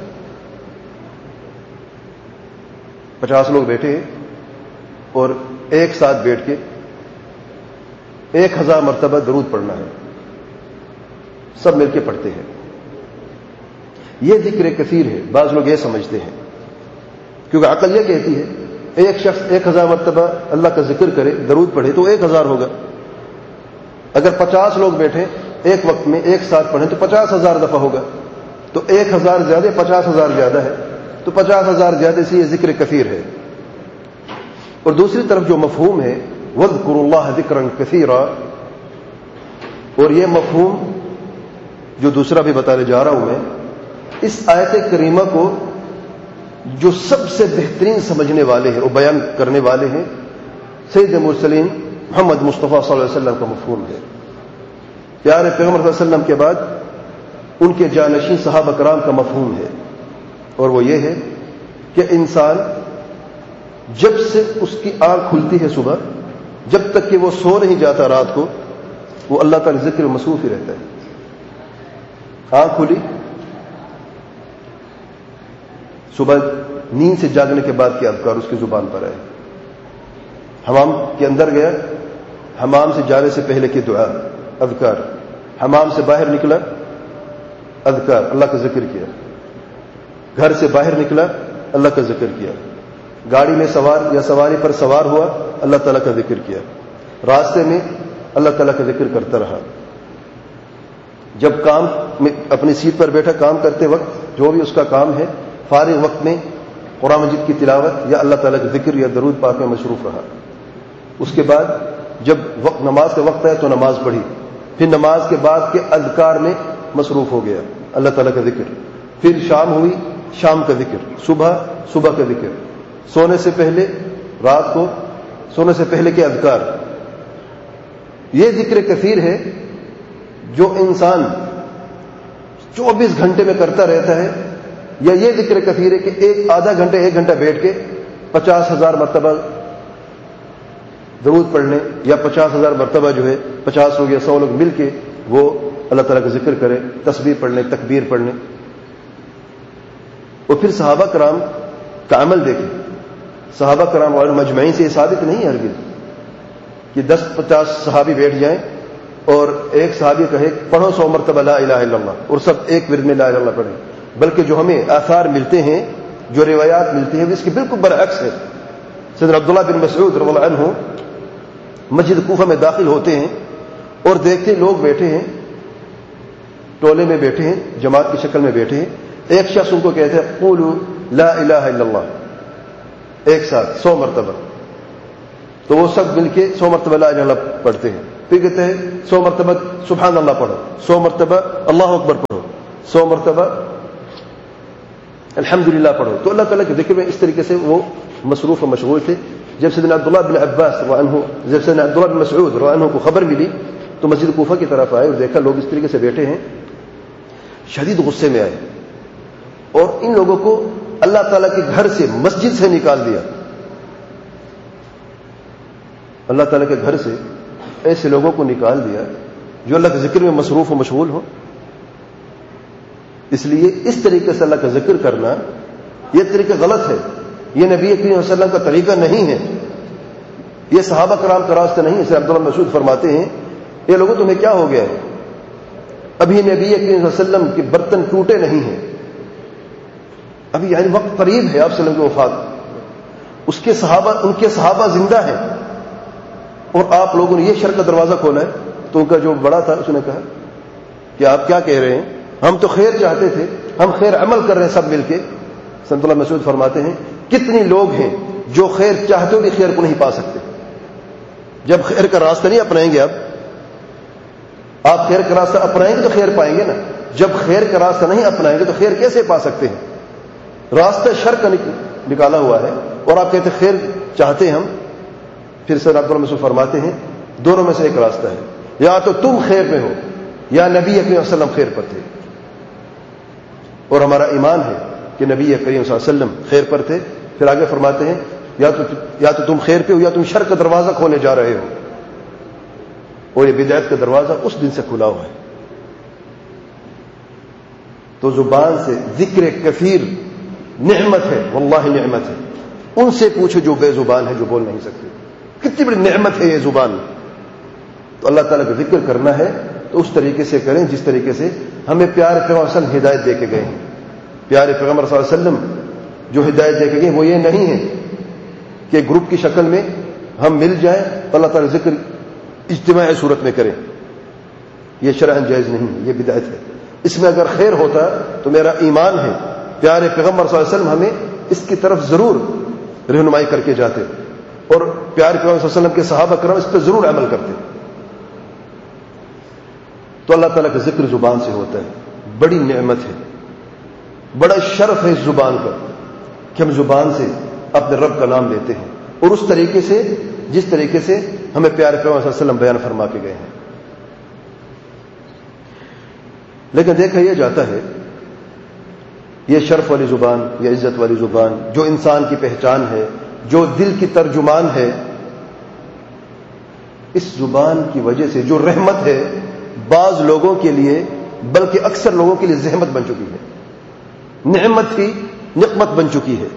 پچاس لوگ بیٹھے ہیں اور ایک ساتھ بیٹھ کے ایک ہزار مرتبہ درود پڑھنا ہے، سب مل کے پڑھتے ہیں، یہ ذکر کثیر ہے. بعض لوگ یہ سمجھتے ہیں کیونکہ عقل یہ کہتی ہے ایک شخص ایک ہزار مرتبہ اللہ کا ذکر کرے، درود پڑھے تو ایک ہزار ہوگا. اگر پچاس لوگ بیٹھے ایک وقت میں ایک ساتھ پڑھیں تو پچاس ہزار دفعہ ہوگا. تو ایک ہزار زیادہ، پچاس ہزار زیادہ ہے، تو پچاس ہزار زیادہ سے یہ ذکر کثیر ہے. اور دوسری طرف جو مفہوم ہے وَاذْكُرُوا اللَّهَ ذِكْرًا كَثِيرًا، اور یہ مفہوم جو دوسرا بھی بتانے جا رہا ہوں میں، اس آیت کریمہ کو جو سب سے بہترین سمجھنے والے ہیں اور بیان کرنے والے ہیں سید المرسلین محمد مصطفیٰ صلی اللہ علیہ وسلم کا مفہوم ہے. پیارے پیغمبر صلی اللہ علیہ وسلم کے بعد ان کے جانشین صحابہ کرام کا مفہوم ہے، اور وہ یہ ہے کہ انسان جب سے اس کی آنکھ کھلتی ہے صبح، جب تک کہ وہ سو نہیں جاتا رات کو، وہ اللہ تعالی ذکر مصروف ہی رہتا ہے. آنکھ کھلی، صبح نیند سے جاگنے کے بعد کے اذکار اس کی زبان پر آئے. حمام کے اندر گیا، حمام سے جانے سے پہلے کی دعا، اذکار. حمام سے باہر نکلا، اذکار، اللہ کا ذکر کیا. گھر سے باہر نکلا، اللہ کا ذکر کیا. گاڑی میں سوار یا سواری پر سوار ہوا، اللہ تعالیٰ کا ذکر کیا. راستے میں اللہ تعالیٰ کا ذکر کرتا رہا. جب کام میں اپنی سیٹ پر بیٹھا کام کرتے وقت جو بھی اس کا کام ہے، فارغ وقت میں قرآن مجید کی تلاوت یا اللہ تعالیٰ کا ذکر یا درود پاک میں مصروف رہا. اس کے بعد جب وقت نماز کا وقت آیا تو نماز پڑھی، پھر نماز کے بعد کے اذکار میں مصروف ہو گیا، اللہ تعالیٰ کا ذکر. پھر شام ہوئی، شام کا ذکر. صبح، صبح کا ذکر. سونے سے پہلے، رات کو سونے سے پہلے کے اذکار. یہ ذکر کثیر ہے جو انسان چوبیس گھنٹے میں کرتا رہتا ہے، یا یہ ذکر کثیر ہے کہ ایک آدھا گھنٹے ایک گھنٹہ بیٹھ کے پچاس ہزار مرتبہ درود پڑھنے، یا پچاس ہزار مرتبہ جو ہے پچاس لوگ یا سو لوگ مل کے وہ اللہ تعالیٰ کا ذکر کرے، تسبیح پڑھنے، تکبیر پڑھنے. اور پھر صحابہ کرام کا عمل دیکھیں. صحابہ کرام اور مجمعین سے یہ ثابت نہیں ہے ہرگز کہ دس پچاس صحابی بیٹھ جائیں اور ایک صحابی کہے پڑھو سو مرتبہ لا الہ الا اللہ، اور سب ایک ورد میں لا الہ الا اللہ پڑھیں. بلکہ جو ہمیں آثار ملتے ہیں، جو روایات ملتی ہیں، اس کے بالکل برعکس ہے. سیدنا عبداللہ بن مسعود رضی اللہ عنہ مسجد کوفہ میں داخل ہوتے ہیں اور دیکھتے لوگ بیٹھے ہیں، ٹولے میں بیٹھے ہیں، جماعت کی شکل میں بیٹھے ہیں. ایک شخص ان کو کہتے ہیں قولوا لا الہ الا اللہ، ایک ساتھ سو مرتبہ. تو وہ سب مل کے سو مرتبہ لا الہ الا اللہ پڑھتے ہیں. پھر کہتے ہیں سو مرتبہ سبحان اللہ پڑھو، سو مرتبہ اللہ اکبر پڑھو، سو مرتبہ الحمدللہ پڑھو. تو اللہ تعالیٰ کے ذکر میں اس طریقے سے وہ مصروف و مشغول تھے. جب سیدنا عبداللہ بن عباس رضی اللہ عنہ جب سیدنا عبداللہ بن مسعود رضی اللہ عنہ کو خبر ملی تو مسجد کوفہ کی طرف آئے اور دیکھا لوگ اس طریقے سے بیٹھے ہیں، شدید غصے میں آئے اور ان لوگوں کو اللہ تعالیٰ کے گھر سے مسجد سے نکال دیا. اللہ تعالیٰ کے گھر سے ایسے لوگوں کو نکال دیا جو اللہ کے ذکر میں مصروف و مشغول ہو. اس لیے اس طریقے سے اللہ کا ذکر کرنا یہ طریقہ غلط ہے، یہ نبی کریم صلی اللہ علیہ وسلم کا طریقہ نہیں ہے، یہ صحابہ کرام کا راستہ نہیں ہے. اسے عبداللہ مسعود فرماتے ہیں یہ لوگوں تمہیں کیا ہو گیا ہے، ابھی نبی کریم صلی اللہ علیہ وسلم کے برتن ٹوٹے نہیں ہیں، ابھی یعنی وقت قریب ہے آپ صلی اللہ علیہ وسلم کی وفات، اس کے صحابہ ان کے صحابہ زندہ ہیں اور آپ لوگوں نے یہ شر کا دروازہ کھولا ہے. تو ان کا جو بڑا تھا اس نے کہا کہ آپ کیا کہہ رہے ہیں، ہم تو خیر چاہتے تھے، ہم خیر عمل کر رہے ہیں سب مل کے. سنت اللہ مسعود فرماتے ہیں کتنی لوگ ہیں جو خیر چاہتے ہوئے بھی خیر کو نہیں پا سکتے. جب خیر کا راستہ نہیں اپنائیں گے، اب آپ خیر کا راستہ اپنائیں گے تو خیر پائیں گے نا. جب خیر کا راستہ نہیں اپنائیں گے تو خیر کیسے پا سکتے ہیں؟ راستہ شر کا نکالا ہوا ہے اور آپ کہتے خیر چاہتے ہیں ہم. پھر سر عبداللہ مسعود فرماتے ہیں دونوں میں سے ایک راستہ ہے، یا تو تم خیر میں ہو یا نبی کریم صلی اللہ علیہ وسلم خیر پر تھے. اور ہمارا ایمان ہے کہ نبی کریم صلی اللہ علیہ وسلم خیر پر تھے. پھر آگے فرماتے ہیں یا تو یا تو تم خیر پہ ہو یا تم شر کا دروازہ کھولنے جا رہے ہو. اور یہ بدعت کا دروازہ اس دن سے کھلا ہوا ہے. تو زبان سے ذکر کثیر نعمت ہے، واللہ نعمت ہے. ان سے پوچھو جو بے زبان ہے، جو بول نہیں سکتے، کتنی بڑی نعمت ہے یہ زبان. تو اللہ تعالیٰ کا ذکر کرنا ہے تو اس طریقے سے کریں جس طریقے سے ہمیں پیارے پیغمبر صلی اللہ علیہ وسلم ہدایت دے کے گئے ہیں. پیارے پیغمبر صلی اللہ علیہ وسلم جو ہدایت دے کے گئے وہ یہ نہیں ہے کہ گروپ کی شکل میں ہم مل جائیں اللہ تعالیٰ ذکر اجتماعی صورت میں کریں. یہ شرعاً جائز نہیں ہے، یہ بدعت ہے. اس میں اگر خیر ہوتا تو میرا ایمان ہے پیارے پیغمبر صلی اللہ علیہ وسلم ہمیں اس کی طرف ضرور رہنمائی کر کے جاتے اور پیارے پیغمبر صلی اللہ علیہ وسلم کے صحابہ کرام اس پہ ضرور عمل کرتے. تو اللہ تعالیٰ کا ذکر زبان سے ہوتا ہے، بڑی نعمت ہے، بڑا شرف ہے اس زبان کا کہ ہم زبان سے اپنے رب کا نام لیتے ہیں اور اس طریقے سے جس طریقے سے ہمیں پیارے پیغمبر صلی اللہ علیہ وسلم بیان فرما کے گئے ہیں. لیکن دیکھا یہ جاتا ہے یہ شرف والی زبان، یہ عزت والی زبان جو انسان کی پہچان ہے، جو دل کی ترجمان ہے، اس زبان کی وجہ سے جو رحمت ہے بعض لوگوں کے لیے بلکہ اکثر لوگوں کے لیے زحمت بن چکی ہے، نعمت ہی نقمت بن چکی ہے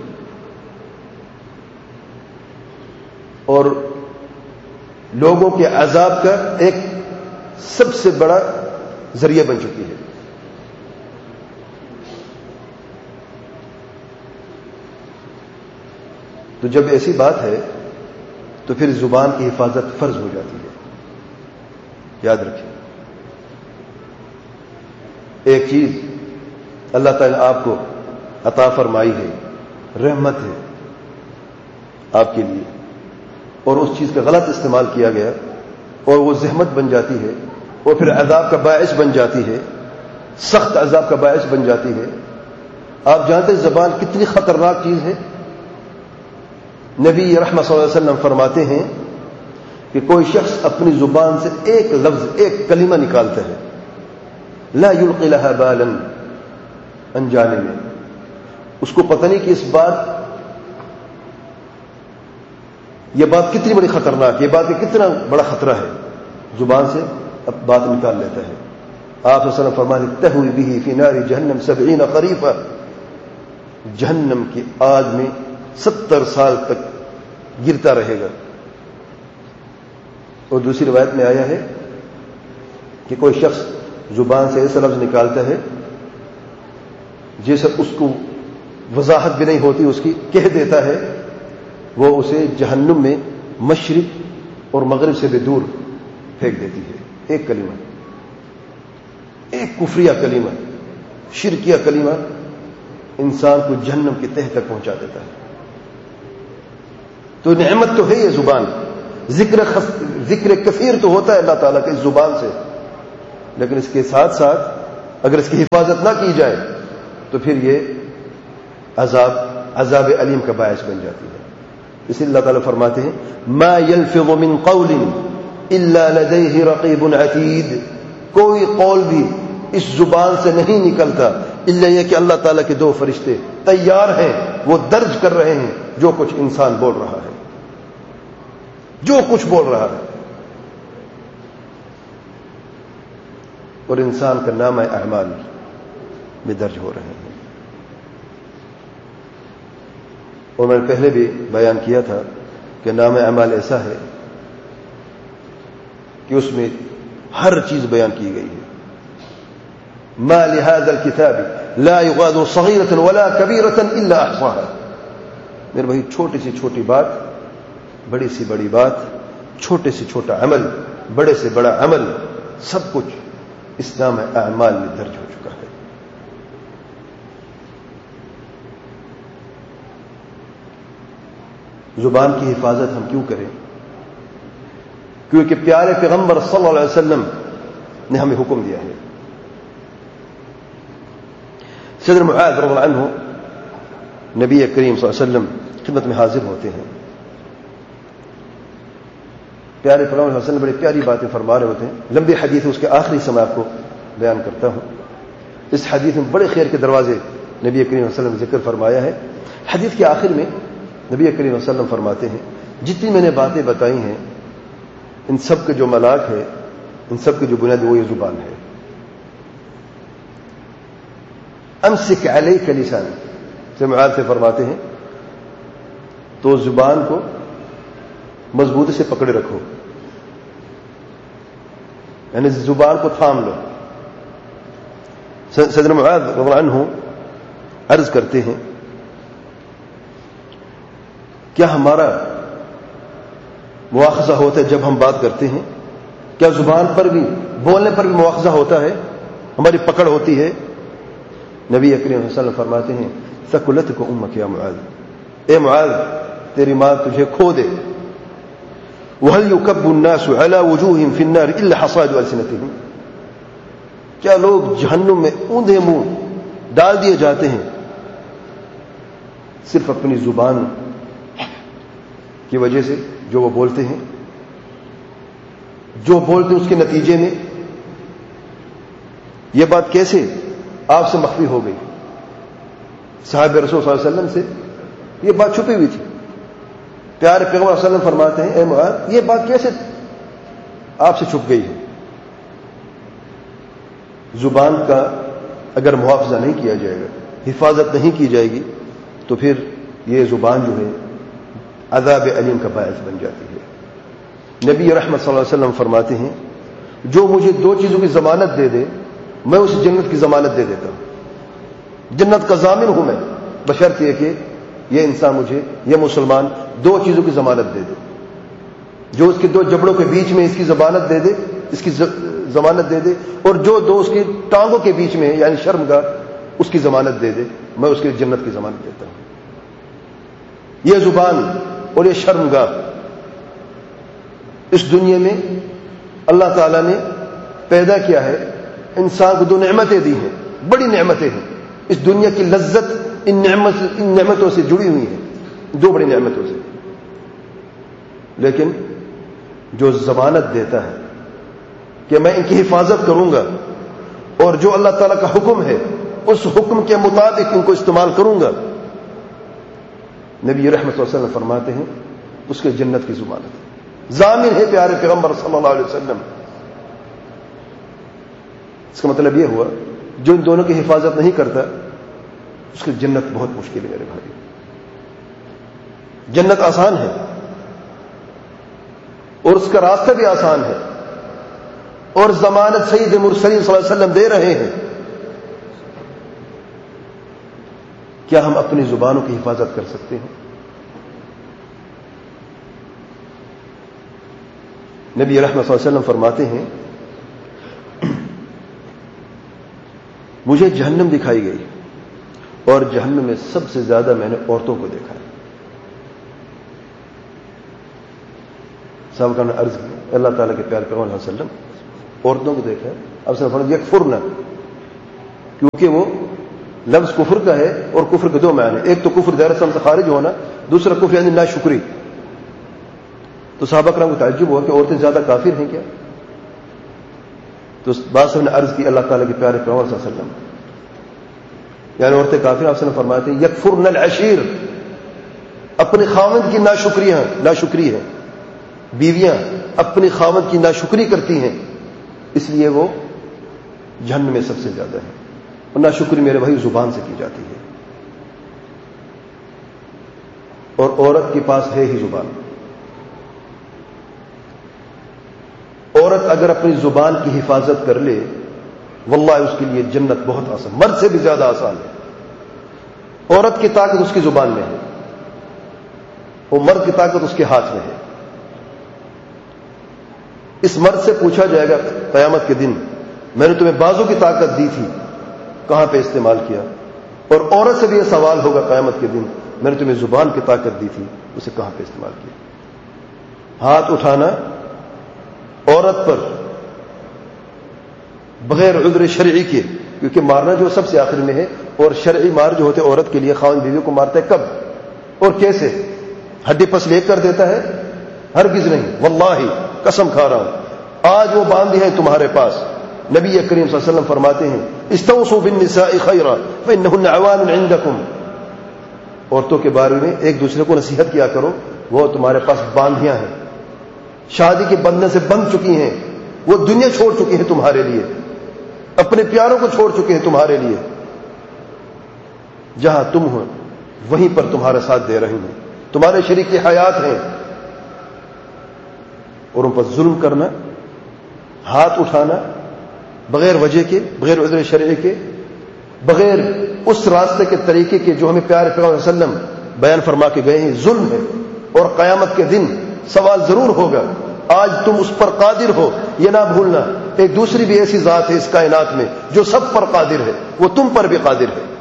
اور لوگوں کے عذاب کا ایک سب سے بڑا ذریعہ بن چکی ہے. تو جب ایسی بات ہے تو پھر زبان کی حفاظت فرض ہو جاتی ہے. یاد رکھیں ایک چیز اللہ تعالیٰ نے آپ کو عطا فرمائی ہے، رحمت ہے آپ کے لیے، اور اس چیز کا غلط استعمال کیا گیا اور وہ زحمت بن جاتی ہے اور پھر عذاب کا باعث بن جاتی ہے، سخت عذاب کا باعث بن جاتی ہے. آپ جانتے ہیں زبان کتنی خطرناک چیز ہے. نبی رحمت صلی اللہ علیہ وسلم فرماتے ہیں کہ کوئی شخص اپنی زبان سے ایک لفظ ایک کلمہ نکالتا ہے لا یلقی لها بالا، انجانے میں اس کو پتہ نہیں کہ اس بات یہ بات کتنی بڑی خطرناک، یہ بات کہ کتنا بڑا خطرہ ہے، زبان سے اب بات نکال لیتا ہے. آپ صلی اللہ علیہ وسلم فرماتے تہوی به فی نار جہنم سبعین خریفا، جہنم کی آگ میں ستر سال تک گرتا رہے گا. اور دوسری روایت میں آیا ہے کہ کوئی شخص زبان سے ایسا لفظ نکالتا ہے جیسے اس کو وضاحت بھی نہیں ہوتی اس کی، کہہ دیتا ہے، وہ اسے جہنم میں مشرق اور مغرب سے بھی دور پھینک دیتی ہے. ایک کلمہ، ایک کفریہ کلمہ، شرکیہ کلمہ انسان کو جہنم کی تہ تک پہنچا دیتا ہے. تو نعمت تو ہے یہ زبان، ذکر خف... ذکر کثیر تو ہوتا ہے اللہ تعالیٰ کی زبان سے، لیکن اس کے ساتھ ساتھ اگر اس کی حفاظت نہ کی جائے تو پھر یہ عذاب عذاب علیم کا باعث بن جاتی ہے. اسی اللہ تعالیٰ فرماتے ہیں ما يلفظ من قول الا لديه رقیب عتید، کوئی قول بھی اس زبان سے نہیں نکلتا الا یہ کہ اللہ تعالیٰ کے دو فرشتے تیار ہیں، وہ درج کر رہے ہیں جو کچھ انسان بول رہا ہے، جو کچھ بول رہا ہے. اور انسان کا نامہ اعمال میں درج ہو رہے ہیں. اور میں نے پہلے بھی بیان کیا تھا کہ نامہ اعمال ایسا ہے کہ اس میں ہر چیز بیان کی گئی ہے. ما لهذا الكتاب لا يغادر صغيرة ولا كبيرة الا احصاها. میرے بھائی چھوٹی سی چھوٹی بات، بڑی سی بڑی بات، چھوٹے سے چھوٹا عمل، بڑے سے بڑا عمل، سب کچھ اس نامہ اعمال میں درج ہو چکا ہے. زبان کی حفاظت ہم کیوں کریں؟ کیونکہ پیارے پیغمبر صلی اللہ علیہ وسلم نے ہمیں حکم دیا ہے. صدر معاذ رضی اللہ عنہ نبی کریم صلی اللہ علیہ وسلم خدمت میں حاضر ہوتے ہیں. پیارے پیغمبر صلی اللہ علیہ وسلم بڑی پیاری باتیں فرما رہے ہوتے ہیں. لمبی حدیث ہے، اس کے آخری سے میں آپ کو بیان کرتا ہوں. اس حدیث میں بڑے خیر کے دروازے نبی کریم صلی اللہ علیہ وسلم نے ذکر فرمایا ہے. حدیث کے آخر میں نبی کریم صلی اللہ علیہ وسلم فرماتے ہیں جتنی میں نے باتیں بتائی ہیں ان سب کے جو ملاک ہے، ان سب کی جو بنیاد وہ یہ زبان ہے. امسک علیک لسانک سے معاذ سے فرماتے ہیں تو زبان کو مضبوطی سے پکڑے رکھو، یعنی زبان کو تھام لو. صدر معاذ رضی اللہ عنہ عرض کرتے ہیں کیا ہمارا مواخذہ ہوتا ہے جب ہم بات کرتے ہیں؟ کیا زبان پر بھی، بولنے پر بھی مواخذہ ہوتا ہے، ہماری پکڑ ہوتی ہے؟ نبی کریم صلی اللہ علیہ وسلم فرماتے ہیں ثقلت کو امک یا معاذ، اے معاذ تیری ماں تجھے کھو دے. وهل يكب الناس على وجوههم في النار الا حصائد السنتهم، کیا لوگ جہنم میں اوندھے منہ ڈال دیے جاتے ہیں صرف اپنی زبان کی وجہ سے، جو وہ بولتے ہیں، جو بولتے ہیں اس کے نتیجے میں. یہ بات کیسے آپ سے مخفی ہو گئی؟ صحابہ رسول صلی اللہ علیہ وسلم سے یہ بات چھپی ہوئی تھی. پیارے پیغمبر صلی اللہ علیہ وسلم فرماتے ہیں اے معاذ یہ بات کیسے آپ سے چھپ گئی ہے؟ زبان کا اگر محافظہ نہیں کیا جائے گا، حفاظت نہیں کی جائے گی تو پھر یہ زبان جو ہے عذاب علیم کا باعث بن جاتی ہے. نبی رحمت صلی اللہ علیہ وسلم فرماتے ہیں جو مجھے دو چیزوں کی ضمانت دے دے میں اس جنت کی ضمانت دے دیتا ہوں. جنت کا ضامن ہوں میں، بشرط یہ کہ یہ انسان مجھے، یہ مسلمان دو چیزوں کی ضمانت دے دے. جو اس کے دو جبڑوں کے بیچ میں اس کی ضمانت دے دے، اس کی ضمانت دے دے، اور جو دو اس کی ٹانگوں کے بیچ میں یعنی شرمگاہ اس کی ضمانت دے دے، میں اس کی جنت کی ضمانت دیتا ہوں. یہ زبان اور یہ شرمگاہ اس دنیا میں اللہ تعالیٰ نے پیدا کیا ہے. انسان کو دو نعمتیں دی ہیں، بڑی نعمتیں ہیں. اس دنیا کی لذت ان نعمت ان نعمتوں سے جڑی ہوئی ہے، دو بڑی نعمتوں سے. لیکن جو ضمانت دیتا ہے کہ میں ان کی حفاظت کروں گا اور جو اللہ تعالیٰ کا حکم ہے اس حکم کے مطابق ان کو استعمال کروں گا، نبی رحمت صلی اللہ علیہ وسلم فرماتے ہیں اس کے جنت کی ضمانت ضامن ہے پیارے پیغمبر صلی اللہ علیہ وسلم. اس کا مطلب یہ ہوا جو ان دونوں کی حفاظت نہیں کرتا اس کی جنت بہت مشکل ہے میرے بھائی. جنت آسان ہے اور اس کا راستہ بھی آسان ہے اور ضمانت سید مرسلین صلی اللہ علیہ وسلم دے رہے ہیں. کیا ہم اپنی زبانوں کی حفاظت کر سکتے ہیں؟ نبی رحمت صلی اللہ علیہ وسلم فرماتے ہیں مجھے جہنم دکھائی گئی اور جہنم میں سب سے زیادہ میں نے عورتوں کو دیکھا ہے. صحابہ نے عرض کی اللہ تعالیٰ کے پیارے پیغمبر صلی اللہ علیہ وسلم عورتوں کو دیکھا اب سے فرمایا یکفرن، کیونکہ وہ لفظ کفر کا ہے اور کفر کے دو معنی، ایک تو کفر دائرہ اسلام سے خارج ہونا، دوسرا کفر یعنی ناشکری. تو صحابہ کرام کو تعجب ہوا کہ عورتیں زیادہ کافر ہیں کیا؟ تو بعض نے عرض کی اللہ تعالیٰ کے پیارے پیغمبر صلی اللہ علیہ وسلم یعنی عورتیں کافر، آپ سے نے فرمایا تھے یکفرن العشیر، اپنے خاوند کی ناشکری ہیں ناشکری ہے بیویاں اپنی خاوند کی ناشکری کرتی ہیں، اس لیے وہ جہنم میں سب سے زیادہ ہے. اور ناشکری میرے بھائی زبان سے کی جاتی ہے، اور عورت کے پاس ہے ہی زبان. عورت اگر اپنی زبان کی حفاظت کر لے واللہ اس کے لیے جنت بہت آسان، مرد سے بھی زیادہ آسان ہے. عورت کی طاقت اس کی زبان میں ہے اور مرد کی طاقت اس کے ہاتھ میں ہے. اس مرد سے پوچھا جائے گا قیامت کے دن میں نے تمہیں بازو کی طاقت دی تھی کہاں پہ استعمال کیا، اور عورت سے بھی یہ سوال ہوگا قیامت کے دن میں نے تمہیں زبان کی طاقت دی تھی اسے کہاں پہ استعمال کیا. ہاتھ اٹھانا عورت پر بغیر عذر شرعی کے، کیونکہ مارنا جو سب سے آخر میں ہے، اور شرعی مار جو ہوتے عورت کے لیے خاوند بیوی کو مارتا ہے کب اور کیسے؟ ہڈی پس لے کر دیتا ہے؟ ہرگز نہیں، واللہ قسم کھا رہا ہوں آج وہ باندھی ہیں تمہارے پاس. نبی کریم صلی اللہ علیہ وسلم فرماتے ہیں استوصوا بالنساء خیرا فانهن عوان عندکم، عورتوں کے بارے میں ایک دوسرے کو نصیحت کیا کرو، وہ تمہارے پاس باندھیاں ہیں، شادی کے بندھن سے بندھ چکی ہیں، وہ دنیا چھوڑ چکی ہیں تمہارے لیے، اپنے پیاروں کو چھوڑ چکے ہیں تمہارے لیے، جہاں تم ہو وہیں پر تمہارا ساتھ دے رہی ہیں، تمہارے شریک حیات ہیں. اور ان پر ظلم کرنا، ہاتھ اٹھانا بغیر وجہ کے، بغیر عذر شرعی کے، بغیر اس راستے کے طریقے کے جو ہمیں پیارے پیغمبر صلی اللہ علیہ وسلم بیان فرما کے گئے ہیں، ظلم ہے. اور قیامت کے دن سوال ضرور ہوگا. آج تم اس پر قادر ہو یہ نہ بھولنا، ایک دوسری بھی ایسی ذات ہے اس کائنات میں جو سب پر قادر ہے، وہ تم پر بھی قادر ہے.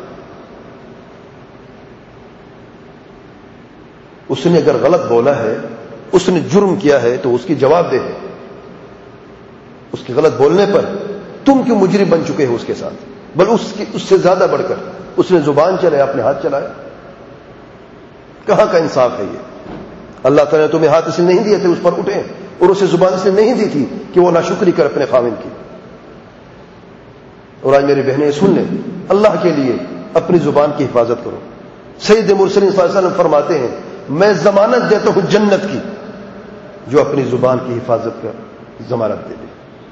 اس نے اگر غلط بولا ہے، اس نے جرم کیا ہے تو اس کی جواب دہ ہے. اس کے غلط بولنے پر تم کیوں مجرم بن چکے ہو اس کے ساتھ، بل اس کی اس سے زیادہ بڑھ کر اس نے زبان چلایا، اپنے ہاتھ چلایا. کہاں کا انصاف ہے یہ؟ اللہ تعالیٰ نے تمہیں ہاتھ اس لیے نہیں دیے تھے اس پر اٹھے، اور اسے زبان اس لیے نہیں دی تھی کہ وہ ناشکری کر اپنے خاوند کی. اور آج میری بہنیں سن لیں، اللہ کے لیے اپنی زبان کی حفاظت کرو. سید مرسلین صلی اللہ علیہ وسلم فرماتے ہیں میں ضمانت دیتا ہوں جنت کی جو اپنی زبان کی حفاظت کا ضمانت دے دے.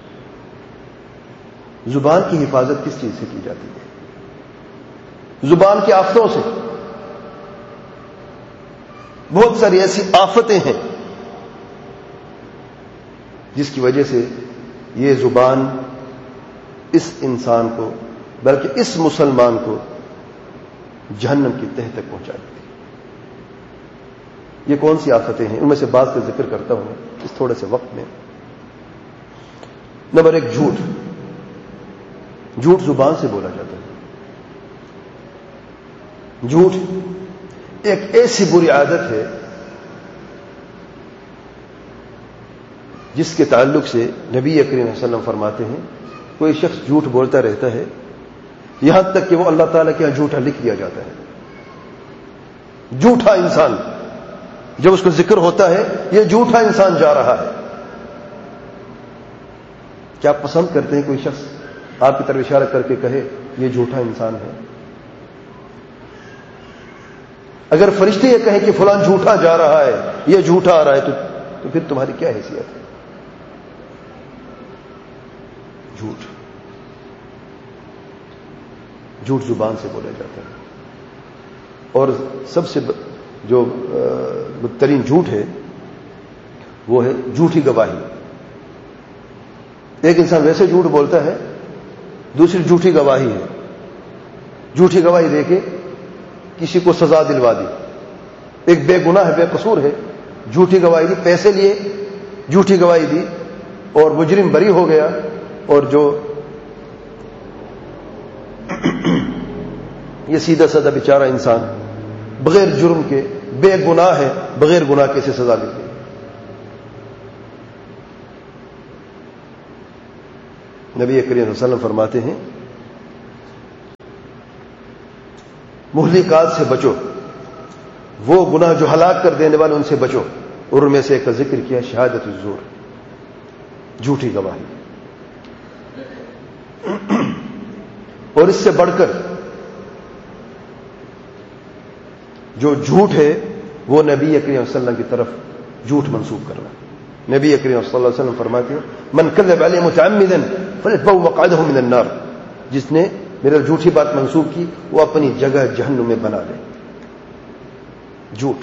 زبان کی حفاظت کس چیز سے کی جاتی ہے؟ زبان کی آفتوں سے. بہت ساری ایسی آفتیں ہیں جس کی وجہ سے یہ زبان اس انسان کو، بلکہ اس مسلمان کو جہنم کی تہ تک پہنچا دیتی ہے. یہ کون سی آفتیں ہیں؟ ان میں سے بعض کا ذکر کرتا ہوں اس تھوڑے سے وقت میں. نمبر ایک، جھوٹ. جھوٹ زبان سے بولا جاتا ہے. جھوٹ ایک ایسی بری عادت ہے جس کے تعلق سے نبی کریم صلی اللہ علیہ وسلم فرماتے ہیں کوئی شخص جھوٹ بولتا رہتا ہے یہاں تک کہ وہ اللہ تعالیٰ کے یہاں جھوٹا لکھ دیا جاتا ہے. جھوٹا انسان جب اس کو ذکر ہوتا ہے یہ جھوٹا انسان جا رہا ہے. کیا آپ پسند کرتے ہیں کوئی شخص آپ کی طرف اشارہ کر کے کہے یہ جھوٹا انسان ہے؟ اگر فرشتے یہ کہیں کہ فلاں جھوٹا جا رہا ہے، یہ جھوٹا آ رہا ہے، تو, تو پھر تمہاری کیا حیثیت ہے؟ جھوٹ جھوٹ زبان سے بولا جاتا ہے. اور سب سے جو بدترین جھوٹ ہے وہ ہے جھوٹی گواہی. ایک انسان ویسے جھوٹ بولتا ہے، دوسری جھوٹی گواہی ہے. جھوٹی گواہی دے کے کسی کو سزا دلوا دی. ایک بے گناہ ہے، بے قصور ہے، جھوٹی گواہی دی، پیسے لیے جھوٹی گواہی دی اور مجرم بری ہو گیا. اور جو یہ سیدھا سادہ بیچارہ انسان بغیر جرم کے بے گناہ ہے، بغیر گناہ کے اسے سزا دی گئی. نبی کریم صلی اللہ علیہ وسلم فرماتے ہیں مہلکات سے بچو، وہ گناہ جو ہلاک کر دینے والے ان سے بچو، اور ان میں سے ایک کا ذکر کیا شہادت الزور، جھوٹی گواہی. اور اس سے بڑھ کر جو جھوٹ ہے وہ نبی کریم صلی اللہ علیہ وسلم کی طرف جھوٹ منسوب کرنا. نبی کریم صلی اللہ علیہ وسلم فرماتے ہیں من کذب علی متعمدا فلیتبوأ مقعدہ من النار، جس نے میرے جھوٹی بات منسوب کی وہ اپنی جگہ جہنم میں بنا لے. جھوٹ.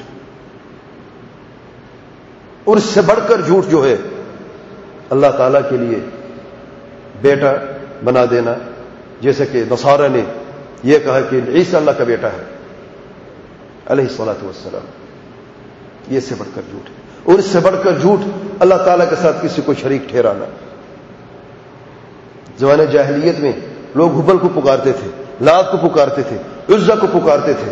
اور اس سے بڑھ کر جھوٹ جو ہے اللہ تعالیٰ کے لیے بیٹا بنا دینا، جیسے کہ نصارہ نے یہ کہا کہ عیسیٰ اللہ کا بیٹا ہے علیہ الصلاۃ والسلام، یہ اس سے بڑھ کر جھوٹ ہے. اور اس سے بڑھ کر جھوٹ اللہ تعالیٰ کے ساتھ کسی کو شریک ٹھہرانا. زمانے جاہلیت میں لوگ ہبل کو پکارتے تھے، لات کو پکارتے تھے، عزا کو پکارتے تھے،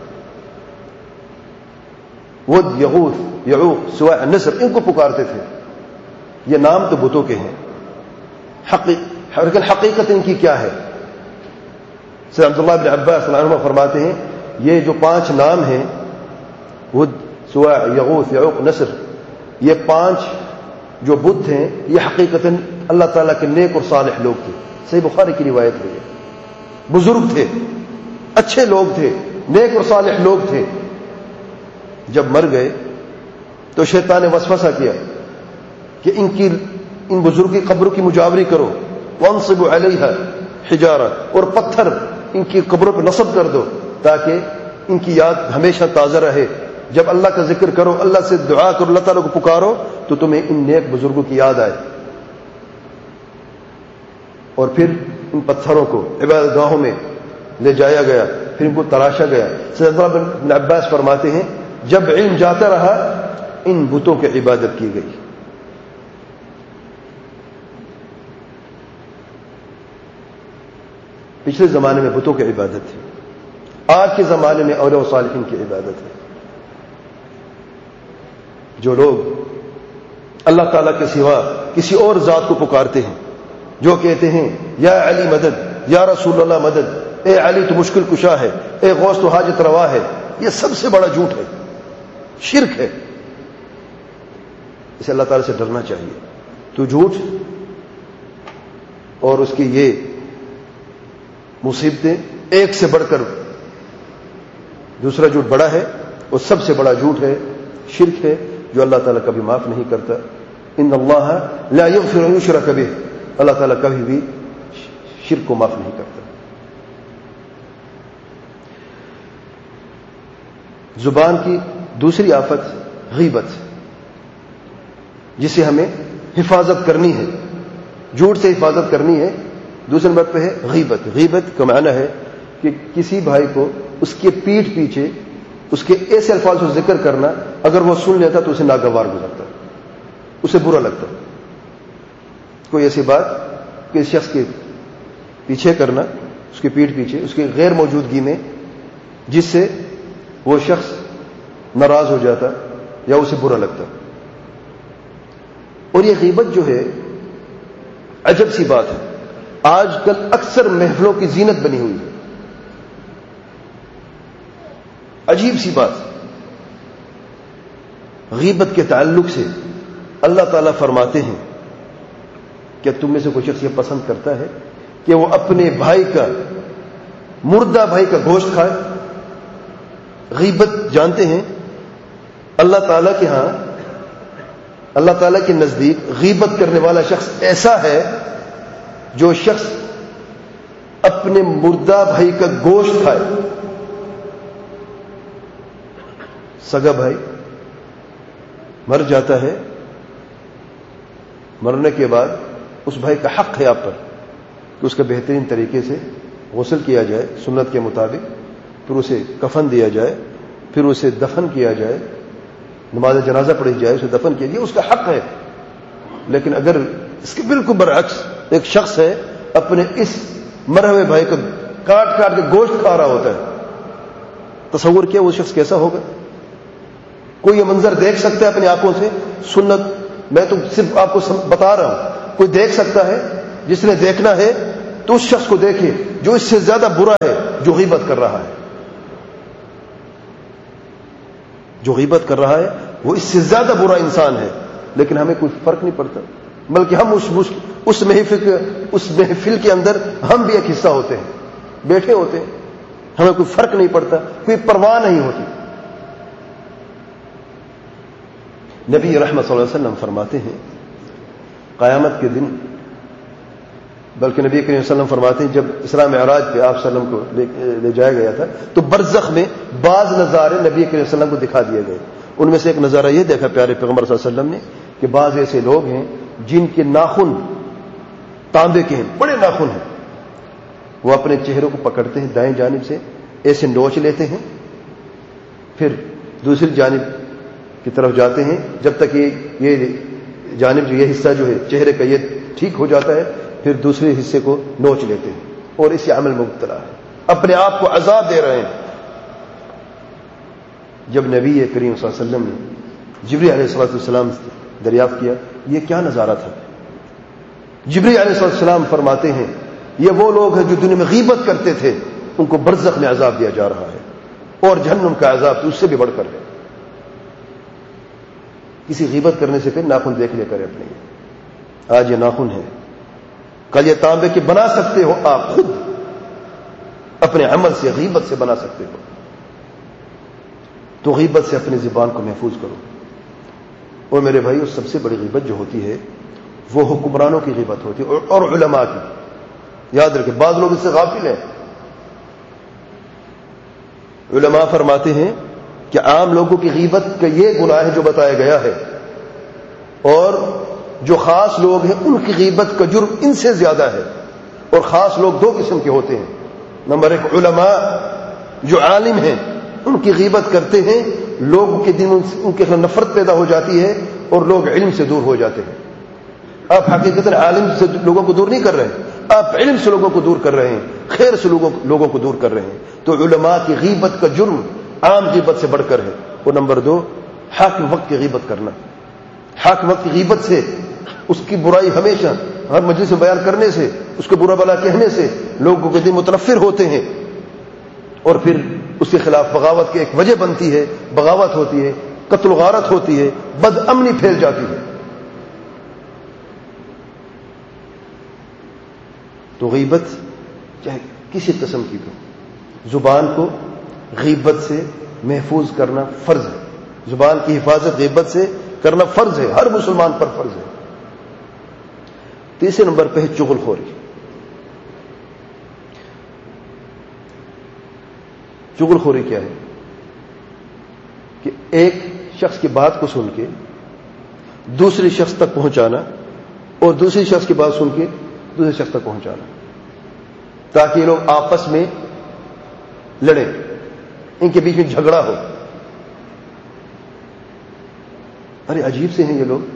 ود، یغوث، یعوق، سواع، نصر، ان کو پکارتے تھے. یہ نام تو بتوں کے ہیں، لیکن حقیقت ان کی کیا ہے؟ سید عبداللہ بن عباس رضی اللہ عنہ فرماتے ہیں یہ جو پانچ نام ہیں ود، سواع، یغوث، یعوق، نصر، یہ پانچ جو بت تھے یہ حقیقتاً اللہ تعالیٰ کے نیک اور صالح لوگ تھے. صحیح بخاری کی روایت ہے، یہ بزرگ تھے، اچھے لوگ تھے، نیک اور صالح لوگ تھے. جب مر گئے تو شیطان نے وسوسہ کیا کہ ان کی ان بزرگ کی قبروں کی مجاوری کرو، وانصبوا علیہا حجارہ، اور پتھر ان کی قبروں پہ نصب کر دو تاکہ ان کی یاد ہمیشہ تازہ رہے. جب اللہ کا ذکر کرو، اللہ سے دعا کرو، اللہ تعالیٰ کو پکارو تو تمہیں ان نیک بزرگوں کی یاد آئے. اور پھر ان پتھروں کو عبادت گاہوں میں لے جایا گیا، پھر ان کو تراشا گیا. سید عبداللہ بن عباس فرماتے ہیں جب علم جاتا رہا ان بتوں کی عبادت کی گئی. پچھلے زمانے میں بتوں کی عبادت تھی، آج کے زمانے میں اولیاء و صالحین کی عبادت ہے. جو لوگ اللہ تعالیٰ کے سوا کسی اور ذات کو پکارتے ہیں، جو کہتے ہیں یا علی مدد، یا رسول اللہ مدد، اے علی تو مشکل کشا ہے، اے غوث تو حاجت روا ہے، یہ سب سے بڑا جھوٹ ہے، شرک ہے. اسے اللہ تعالیٰ سے ڈرنا چاہیے. تو جھوٹ اور اس کی یہ مصیبتیں، ایک سے بڑھ کر دوسرا جھوٹ بڑا ہے، اور سب سے بڑا جھوٹ ہے شرک ہے، جو اللہ تعالیٰ کبھی معاف نہیں کرتا. ان اللہ لا یغفر ان یشرک بہ، اللہ تعالیٰ کبھی بھی شرک کو معاف نہیں کرتا. زبان کی دوسری آفت غیبت، جسے ہمیں حفاظت کرنی ہے، جھوٹ سے حفاظت کرنی ہے. دوسرے نمبر پہ ہے غیبت. غیبت کا معنی ہے کہ کسی بھائی کو اس کے پیٹھ پیچھے اس کے ایسے الفاظ کو ذکر کرنا، اگر وہ سن لیتا تو اسے ناگوار گزرتا، اسے برا لگتا. کوئی ایسی بات کہ اس شخص کے پیچھے کرنا، اس کے پیٹھ پیچھے، اس کی غیر موجودگی میں، جس سے وہ شخص ناراض ہو جاتا یا اسے برا لگتا. اور یہ غیبت جو ہے عجب سی بات ہے، آج کل اکثر محفلوں کی زینت بنی ہوئی ہے. عجیب سی بات. غیبت کے تعلق سے اللہ تعالیٰ فرماتے ہیں کہ تم میں سے کوئی شخص یہ پسند کرتا ہے کہ وہ اپنے بھائی کا، مردہ بھائی کا گوشت کھائے. غیبت جانتے ہیں اللہ تعالیٰ کے ہاں، اللہ تعالیٰ کے نزدیک غیبت کرنے والا شخص ایسا ہے جو شخص اپنے مردہ بھائی کا گوشت کھائے. سگا بھائی مر جاتا ہے، مرنے کے بعد اس بھائی کا حق ہے آپ پر کہ اس کا بہترین طریقے سے غسل کیا جائے سنت کے مطابق، پھر اسے کفن دیا جائے، پھر اسے دفن کیا جائے، نماز جنازہ پڑھی جائے، اسے دفن کیا جائے، اس کا حق ہے. لیکن اگر اس کے بالکل برعکس ایک شخص ہے اپنے اس مرے ہوئے بھائی کو کاٹ کاٹ کے گوشت کھا رہا ہوتا ہے، تصور کیا وہ شخص کیسا ہوگا؟ کوئی یہ منظر دیکھ سکتا ہے اپنی آنکھوں سے؟ سنت میں تو صرف آپ کو بتا رہا ہوں، کوئی دیکھ سکتا ہے جس نے دیکھنا ہے تو اس شخص کو دیکھے جو اس سے زیادہ برا ہے، جو غیبت کر رہا ہے. جو غیبت کر رہا ہے وہ اس سے زیادہ برا انسان ہے، لیکن ہمیں کوئی فرق نہیں پڑتا، بلکہ ہم اس اس محفل اس محفل کے اندر ہم بھی ایک حصہ ہوتے ہیں، بیٹھے ہوتے ہیں، ہمیں کوئی فرق نہیں پڑتا، کوئی پرواہ نہیں ہوتی. نبی رحمت صلی اللہ علیہ وسلم فرماتے ہیں قیامت کے دن، بلکہ نبی کریم صلی اللہ علیہ وسلم فرماتے ہیں جب اسراء معراج پہ آپ صلی اللہ علیہ وسلم کو لے جایا گیا تھا تو برزخ میں بعض نظارے نبی کریم صلی اللہ علیہ وسلم کو دکھا دیے گئے. ان میں سے ایک نظارہ یہ دیکھا پیارے پیغمبر صلی اللہ علیہ وسلم نے کہ بعض ایسے لوگ ہیں جن کے ناخن تانبے کے ہیں، بڑے ناخن ہیں، وہ اپنے چہروں کو پکڑتے ہیں دائیں جانب سے، ایسے نوچ لیتے ہیں، پھر دوسری جانب کی طرف جاتے ہیں جب تک یہ یہ جانب جو یہ حصہ جو ہے چہرے کا یہ ٹھیک ہو جاتا ہے، پھر دوسرے حصے کو نوچ لیتے ہیں اور اسی عمل میں مبتلا ہے، اپنے آپ کو عذاب دے رہے ہیں. جب نبی کریم صلی اللہ علیہ وسلم نے جبریل علیہ الصلوۃ والسلام دریافت کیا یہ کیا نظارہ تھا، جبریل علیہ الصلوۃ والسلام فرماتے ہیں یہ وہ لوگ ہیں جو دنیا میں غیبت کرتے تھے، ان کو برزخ میں عذاب دیا جا رہا ہے، اور جہنم کا عذاب تو اس سے بھی بڑھ کر ہے. کسی غیبت کرنے سے پھر ناخن دیکھ لے کرے اپنے، آج یہ ناخن ہے، کل یہ تانبے کے بنا سکتے ہو، آپ خود اپنے عمل سے غیبت سے بنا سکتے ہو. تو غیبت سے اپنی زبان کو محفوظ کرو. اور میرے بھائی اس سب سے بڑی غیبت جو ہوتی ہے وہ حکمرانوں کی غیبت ہوتی ہے اور علماء کی. یاد رکھیں بعض لوگ اس سے غافل ہیں. علماء فرماتے ہیں کہ عام لوگوں کی غیبت کا یہ گناہ ہے جو بتایا گیا ہے، اور جو خاص لوگ ہیں ان کی غیبت کا جرم ان سے زیادہ ہے. اور خاص لوگ دو قسم کے ہوتے ہیں. نمبر ایک علماء جو عالم ہیں، ان کی غیبت کرتے ہیں، لوگوں کے دل ان کے خلاف نفرت پیدا ہو جاتی ہے اور لوگ علم سے دور ہو جاتے ہیں. آپ حقیقت عالم سے لوگوں کو دور نہیں کر رہے ہیں، آپ علم سے لوگوں کو دور کر رہے ہیں، خیر سے لوگوں لوگوں کو دور کر رہے ہیں. تو علماء کی غیبت کا جرم عام غیبت سے بڑھ کر ہے. اور نمبر دو حاکم وقت کی غیبت کرنا. حاکم وقت کی غیبت سے اس کی برائی ہمیشہ ہر مجلس میں بیان کرنے سے، اس کو برا بلا کہنے سے لوگوں کے دل متنفر ہوتے ہیں، اور پھر اس کے خلاف بغاوت کی ایک وجہ بنتی ہے، بغاوت ہوتی ہے، قتل و غارت ہوتی ہے، بد امنی پھیل جاتی ہے. تو غیبت چاہے کسی قسم کی ہو، زبان کو غیبت سے محفوظ کرنا فرض ہے. زبان کی حفاظت غیبت سے کرنا فرض ہے، ہر مسلمان پر فرض ہے. تیسرے نمبر پہ ہے چغل خوری. چغل خوری کیا ہے کہ ایک شخص کی بات کو سن کے دوسرے شخص تک پہنچانا اور دوسری شخص کی بات سن کے دوسرے شخص تک پہنچانا تاکہ یہ لوگ آپس میں لڑیں، ان کے بیچ میں جھگڑا ہو. ارے عجیب سے ہیں یہ لوگ،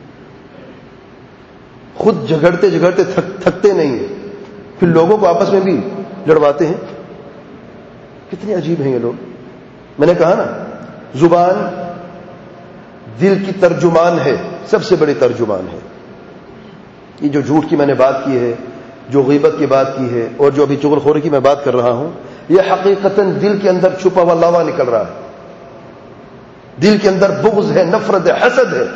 خود جھگڑتے جھگڑتے تھک تھکتے نہیں ہیں، پھر لوگوں کو آپس میں بھی لڑواتے ہیں. کتنے عجیب ہیں یہ لوگ. میں نے کہا نا زبان دل کی ترجمان ہے، سب سے بڑی ترجمان ہے. یہ جو جھوٹ کی میں نے بات کی ہے، جو غیبت کی بات کی ہے، اور جو ابھی چغل خوری کی میں بات کر رہا ہوں، یہ حقیقتاً دل کے اندر چھپا ہوا لاوا نکل رہا ہے. دل کے اندر بغض ہے، نفرت ہے، حسد ہے.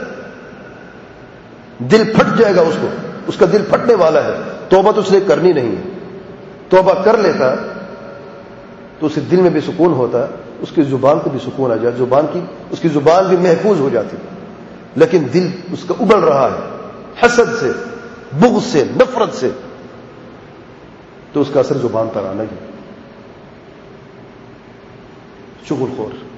دل پھٹ جائے گا، اس کو اس کا دل پھٹنے والا ہے. توبہ تو اس نے کرنی نہیں ہے. توبہ کر لیتا تو اسے دل میں بھی سکون ہوتا، اس کی زبان کو بھی سکون آ جائے، زبان کی اس کی زبان بھی محفوظ ہو جاتی. لیکن دل اس کا ابل رہا ہے حسد سے، بغض سے، نفرت سے، تو اس کا اثر زبان پر آنا ہی. چغل خور